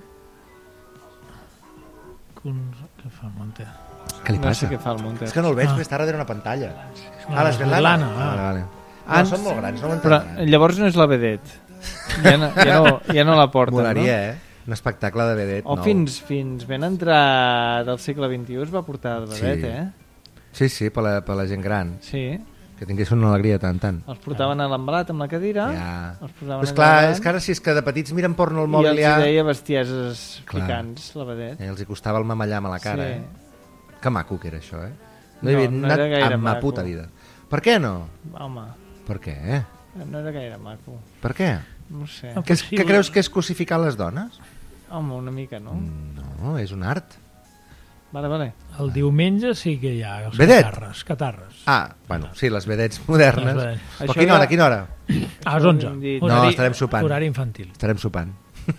Speaker 2: Cons- Què fa el Monte?
Speaker 3: Què li
Speaker 1: No
Speaker 3: passa?
Speaker 1: sé què fa el Monter.
Speaker 3: És que no el veig,
Speaker 2: Ah.
Speaker 3: perquè està darrere una pantalla.
Speaker 2: La
Speaker 3: Ah, l'Esvetlana?
Speaker 2: Svetlana, ah.
Speaker 3: Vale, vale.
Speaker 1: Ah,
Speaker 3: No, són molt grans, no ho
Speaker 1: Però
Speaker 3: entendran.
Speaker 1: llavors no és la vedet. Ja no, ja no, ja no la porten,
Speaker 3: Molaria,
Speaker 1: no?
Speaker 3: eh? Un espectacle de vedet
Speaker 1: O
Speaker 3: nou.
Speaker 1: fins, fins ben entrat al segle vint-i-u es va portar de vedet,
Speaker 3: Sí.
Speaker 1: eh?
Speaker 3: Sí, sí, per la, per la gent gran.
Speaker 1: Sí.
Speaker 3: Que tingués una alegria tant, tant.
Speaker 1: Els portaven a l'embalat amb la cadira.
Speaker 3: Ja.
Speaker 1: Els posaven
Speaker 3: És
Speaker 1: allà
Speaker 3: clar,
Speaker 1: davant,
Speaker 3: és que ara si és que de petits miren porno al
Speaker 1: i
Speaker 3: mòbil
Speaker 1: els
Speaker 3: ja...
Speaker 1: hi deia bestieses
Speaker 3: Clar.
Speaker 1: picants, la vedet.
Speaker 3: Eh, els hi costava el mamallam a la cara,
Speaker 1: Sí.
Speaker 3: eh? Que maco que era això, eh? No,
Speaker 1: No,
Speaker 3: hi havia
Speaker 1: no
Speaker 3: anat
Speaker 1: era gaire
Speaker 3: en ma
Speaker 1: maco.
Speaker 3: puta vida. Per què no?
Speaker 1: Home,
Speaker 3: Per què? Eh?
Speaker 1: no era gaire maco.
Speaker 3: Per què?
Speaker 1: No ho sé.
Speaker 2: Ah,
Speaker 3: Què, és,
Speaker 2: possible.
Speaker 3: què creus que és cosificar les dones?
Speaker 1: Home, una mica, no?
Speaker 3: No, és un art.
Speaker 1: Vale, vale.
Speaker 2: El diumenge sí que hi ha els
Speaker 3: Vedet?
Speaker 2: catarres. Catarres.
Speaker 3: Ah, bueno, sí, les vedets modernes.
Speaker 2: Les vedets.
Speaker 3: Però a
Speaker 1: Això
Speaker 3: quina
Speaker 1: ja-
Speaker 3: hora, a quina hora?
Speaker 2: A les onze.
Speaker 1: hem dit.
Speaker 3: No, estarem sopant.
Speaker 2: Horari infantil.
Speaker 3: Estarem sopant.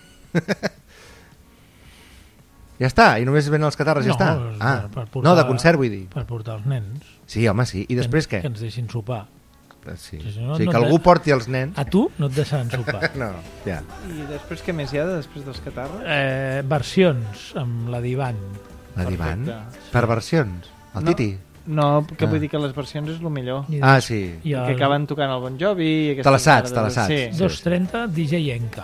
Speaker 3: Ja està, i només venen els catarres, ja
Speaker 2: No,
Speaker 3: està.
Speaker 2: és
Speaker 3: Ah,
Speaker 2: per portar-
Speaker 3: no, de concert vull dir.
Speaker 2: Per portar els nens.
Speaker 3: Sí, home, sí. I després
Speaker 2: que,
Speaker 3: què?
Speaker 2: Que ens deixin sopar.
Speaker 3: Sí.
Speaker 2: Sí, sí, no-
Speaker 3: O sigui,
Speaker 2: no
Speaker 3: que
Speaker 2: et
Speaker 3: algú
Speaker 2: de-
Speaker 3: porti els nens...
Speaker 2: A tu no et deixaran sopar.
Speaker 3: No, ja.
Speaker 1: I després què més hi ha de després dels catarres?
Speaker 2: eh, versions amb la divan.
Speaker 3: La divan?
Speaker 1: Perfecte.
Speaker 3: Per versions. El
Speaker 1: No.
Speaker 3: Titi?
Speaker 1: No, que
Speaker 3: Ah.
Speaker 1: vull dir que les versions és el millor.
Speaker 2: I
Speaker 3: Ah,
Speaker 2: des-
Speaker 3: sí.
Speaker 2: I el
Speaker 1: Que acaben tocant el Bon Jovi... i aquestes
Speaker 3: Talassats,
Speaker 1: merdes.
Speaker 3: talassats.
Speaker 1: Sí.
Speaker 2: dos trenta D J Enca.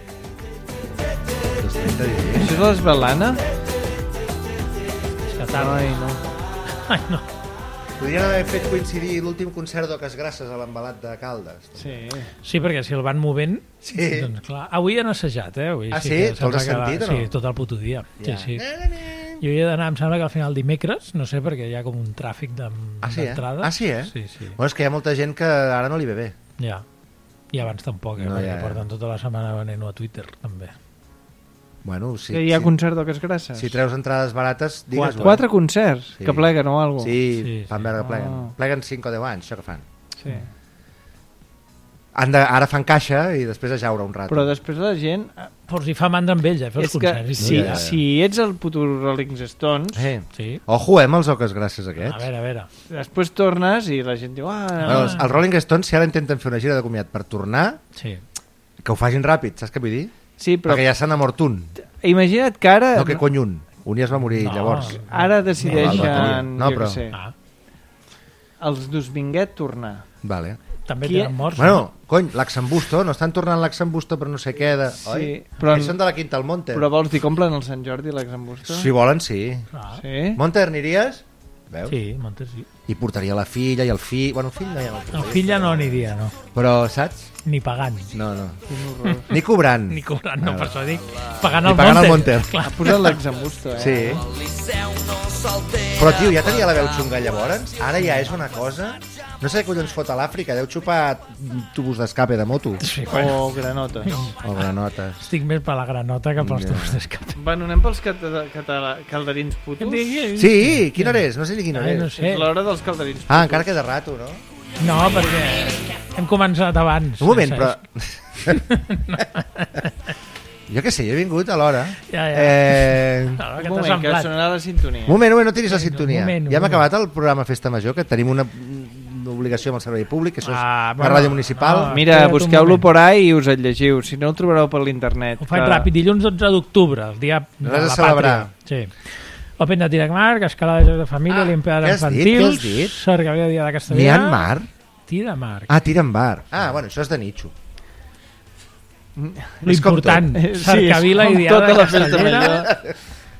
Speaker 3: dos trenta dies.
Speaker 1: Això és l'esvelana?
Speaker 2: Catarra.
Speaker 1: Ai, no.
Speaker 2: Ai, no.
Speaker 3: Podrien haver fet coincidir l'últim concert d'Oques Grasses a l'embalat de Caldes.
Speaker 1: Sí.
Speaker 2: Sí, perquè si el van movent...
Speaker 3: Sí.
Speaker 2: Doncs clar, avui han assajat, eh? Avui
Speaker 3: Ah, sí?
Speaker 2: que
Speaker 3: Te'ls
Speaker 2: sembla
Speaker 3: has
Speaker 2: que la-
Speaker 3: sentit o no?
Speaker 2: Sí, tot el puto dia.
Speaker 3: Ja.
Speaker 2: Sí, sí. Jo hi he d'anar, em sembla que al final dimecres, no sé, perquè hi ha com un tràfic d'entrada.
Speaker 3: Ah, sí, eh? Ah, sí, eh?
Speaker 2: Sí, sí.
Speaker 3: Bueno, és que hi ha molta gent que ara no li ve bé.
Speaker 2: Ja. I abans tampoc, eh?
Speaker 3: No,
Speaker 2: No, perquè
Speaker 3: ja,
Speaker 2: ja,
Speaker 3: ja.
Speaker 2: porten tota la setmana venent-ho a Twitter, també.
Speaker 3: Bueno, sí,
Speaker 1: Que hi ha
Speaker 3: sí.
Speaker 1: concert d'Oques Grasses.
Speaker 3: Si treus entrades barates, digues...
Speaker 1: Quatre, Quatre concerts
Speaker 3: Sí.
Speaker 1: que pleguen o alguna cosa.
Speaker 3: Sí,
Speaker 2: Sí,
Speaker 3: fan
Speaker 2: sí.
Speaker 3: veure que pleguen.
Speaker 1: Ah.
Speaker 3: Pleguen cinc o deu anys, això que fan.
Speaker 1: Sí.
Speaker 3: Han de, ara fan caixa i després a jaure un rato.
Speaker 1: Però després la gent...
Speaker 2: Però si fa mandra amb ells, eh? Fer els
Speaker 1: És que
Speaker 2: concerts. i
Speaker 1: si,
Speaker 2: tot.
Speaker 3: ja, ja.
Speaker 1: si ets el puto Rolling Stones,
Speaker 3: Eh.
Speaker 2: Sí.
Speaker 3: Ojo, eh, amb els Oques Grasses
Speaker 2: A
Speaker 3: aquests.
Speaker 2: veure, a veure.
Speaker 1: després tornes i la gent diu... Ah,
Speaker 3: Bueno, els, els Rolling Stones, si ara intenten fer una gira de comiat per tornar,
Speaker 2: Sí.
Speaker 3: que ho facin ràpid, saps què vull dir?
Speaker 1: sí, però
Speaker 3: Perquè ja se n'ha mort un.
Speaker 1: imagina't que ara...
Speaker 3: No, que cony un. Un ja es va morir
Speaker 2: No.
Speaker 3: llavors.
Speaker 1: Ara decideixen,
Speaker 3: No,
Speaker 1: jo
Speaker 3: però-
Speaker 1: què sé,
Speaker 2: Ah,
Speaker 1: els Dusvinguet tornar.
Speaker 3: Vale.
Speaker 2: també
Speaker 1: Qui-
Speaker 2: tenen morts.
Speaker 3: Bueno, cony, l'Axambusto, no estan tornant l'Axambusto per no sé què, de...
Speaker 1: Sí,
Speaker 3: oi?
Speaker 1: però-
Speaker 3: Ells són de la Quinta al Monte.
Speaker 1: Però vols dir que omplen el Sant Jordi l'Exambusto?
Speaker 3: Si volen, sí.
Speaker 2: Ah,
Speaker 1: Sí?
Speaker 3: Monte, aniries? Veus?
Speaker 2: sí, Montes sí.
Speaker 3: I portaria la filla i el fill... Bueno, el fill no hi ha...
Speaker 2: El fill ja no aniria, no.
Speaker 3: Però, saps?
Speaker 2: Ni pagant.
Speaker 3: No, no.
Speaker 1: Quin horror.
Speaker 3: Ni cobrant.
Speaker 2: Ni cobrant, no, per això dic. Pagant
Speaker 3: Ni
Speaker 2: el
Speaker 3: pagant el
Speaker 2: Monter.
Speaker 3: Monter.
Speaker 2: Clar.
Speaker 1: Ha posat l'Exambusto, eh?
Speaker 3: Sí. Però, tio, ja tenia la veu xunga llavors? Ara ja és una cosa... No sé què collons fot a l'Àfrica, deu xupar tubos d'escape de moto.
Speaker 2: Sí, bueno,
Speaker 1: O granota.
Speaker 3: O granotes.
Speaker 2: estic més per la granota que pels
Speaker 3: Ja.
Speaker 2: tubos d'escape.
Speaker 1: Bueno, anem pels cata catala calderins putos.
Speaker 3: Sí, quina hora és? No sé ni quina hora
Speaker 2: Ai, no
Speaker 3: és.
Speaker 2: sé.
Speaker 1: És l'hora dels calderins putos.
Speaker 3: Ah, encara queda rato, no?
Speaker 2: No, perquè hem començat abans.
Speaker 3: Un moment,
Speaker 2: saps?
Speaker 3: però... Jo què sé, jo he vingut a l'hora.
Speaker 2: Ja, ja.
Speaker 3: Eh...
Speaker 2: Claro,
Speaker 1: Un
Speaker 2: que t'has
Speaker 1: moment, que
Speaker 2: emplat.
Speaker 1: sonarà la sintonia.
Speaker 3: Un moment, un moment, no tiris la
Speaker 2: Vinga,
Speaker 3: sintonia.
Speaker 2: un moment, un
Speaker 3: ja hem
Speaker 2: moment.
Speaker 3: acabat el programa Festa Major, que tenim una una obligació amb el servei públic, que això és
Speaker 2: Ah,
Speaker 3: la
Speaker 2: bueno,
Speaker 3: ràdio municipal.
Speaker 2: no.
Speaker 1: Mira,
Speaker 2: Espera't un
Speaker 1: busqueu-lo
Speaker 2: moment.
Speaker 1: por ahí i us el llegiu. Si no, ho trobareu per l'internet.
Speaker 2: Ho faig ràpid. Dilluns dotze d'octubre, el dia de
Speaker 3: Res a
Speaker 2: la
Speaker 3: celebrar.
Speaker 2: pàtria. Sí. Open de Tiramar, escalada de jocs de família,
Speaker 3: Ah,
Speaker 2: Olimpiades
Speaker 3: què has dit?
Speaker 2: infantils,
Speaker 3: Què has dit?
Speaker 2: cercavila dia de Castellà...
Speaker 3: Myanmar?
Speaker 2: Tiramar.
Speaker 3: Ah, tira en bar. Ah, bueno, això és de Nicho.
Speaker 2: Lo
Speaker 3: és com
Speaker 2: important,
Speaker 1: tot. Eh, sí,
Speaker 2: cercavila
Speaker 1: és com
Speaker 2: i diada
Speaker 1: tota
Speaker 2: de
Speaker 1: la festa
Speaker 2: Castellera.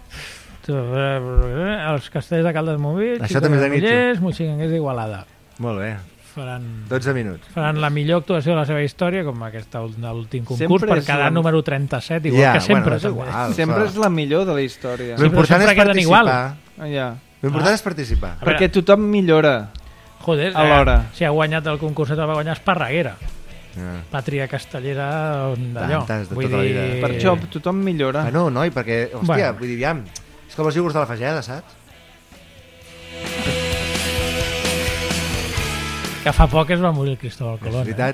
Speaker 2: Els castells de Caldes Movill,
Speaker 3: Això també és de Nicho.
Speaker 2: Moixigangers d'Igualada.
Speaker 3: Molt bé.
Speaker 2: Faran,
Speaker 3: dotze minuts.
Speaker 2: faran la millor actuació de la seva història, com aquesta ul- de l'últim concurs,
Speaker 1: Sempre
Speaker 2: per
Speaker 1: és
Speaker 2: quedar
Speaker 1: la-
Speaker 2: número trenta-set, igual
Speaker 3: Ja,
Speaker 2: que sempre.
Speaker 3: bueno, és
Speaker 2: també.
Speaker 3: igual.
Speaker 1: Sempre
Speaker 3: clar.
Speaker 1: és la millor de la història.
Speaker 3: Lo important
Speaker 2: sempre
Speaker 3: és
Speaker 2: queden igual.
Speaker 3: participar.
Speaker 1: Ah, ja.
Speaker 3: Lo important és participar.
Speaker 2: A veure,
Speaker 1: Perquè tothom millora.
Speaker 2: Joder,
Speaker 1: alhora.
Speaker 2: eh, si ha guanyat el concurs, va guanyar Esparreguera.
Speaker 3: Ah.
Speaker 2: Pàtria castellera d'allò.
Speaker 3: Tantes de
Speaker 2: Vull
Speaker 3: tota la
Speaker 2: dir...
Speaker 3: vida.
Speaker 1: Per això tothom millora.
Speaker 3: Ah, no, noi, perquè, hòstia,
Speaker 2: Bueno.
Speaker 3: vull dir, aviam, és com els iogurts de la Fageda, saps?
Speaker 2: Que fa poc es va morir el Cristóbal
Speaker 3: És
Speaker 2: Colón.
Speaker 3: veritat.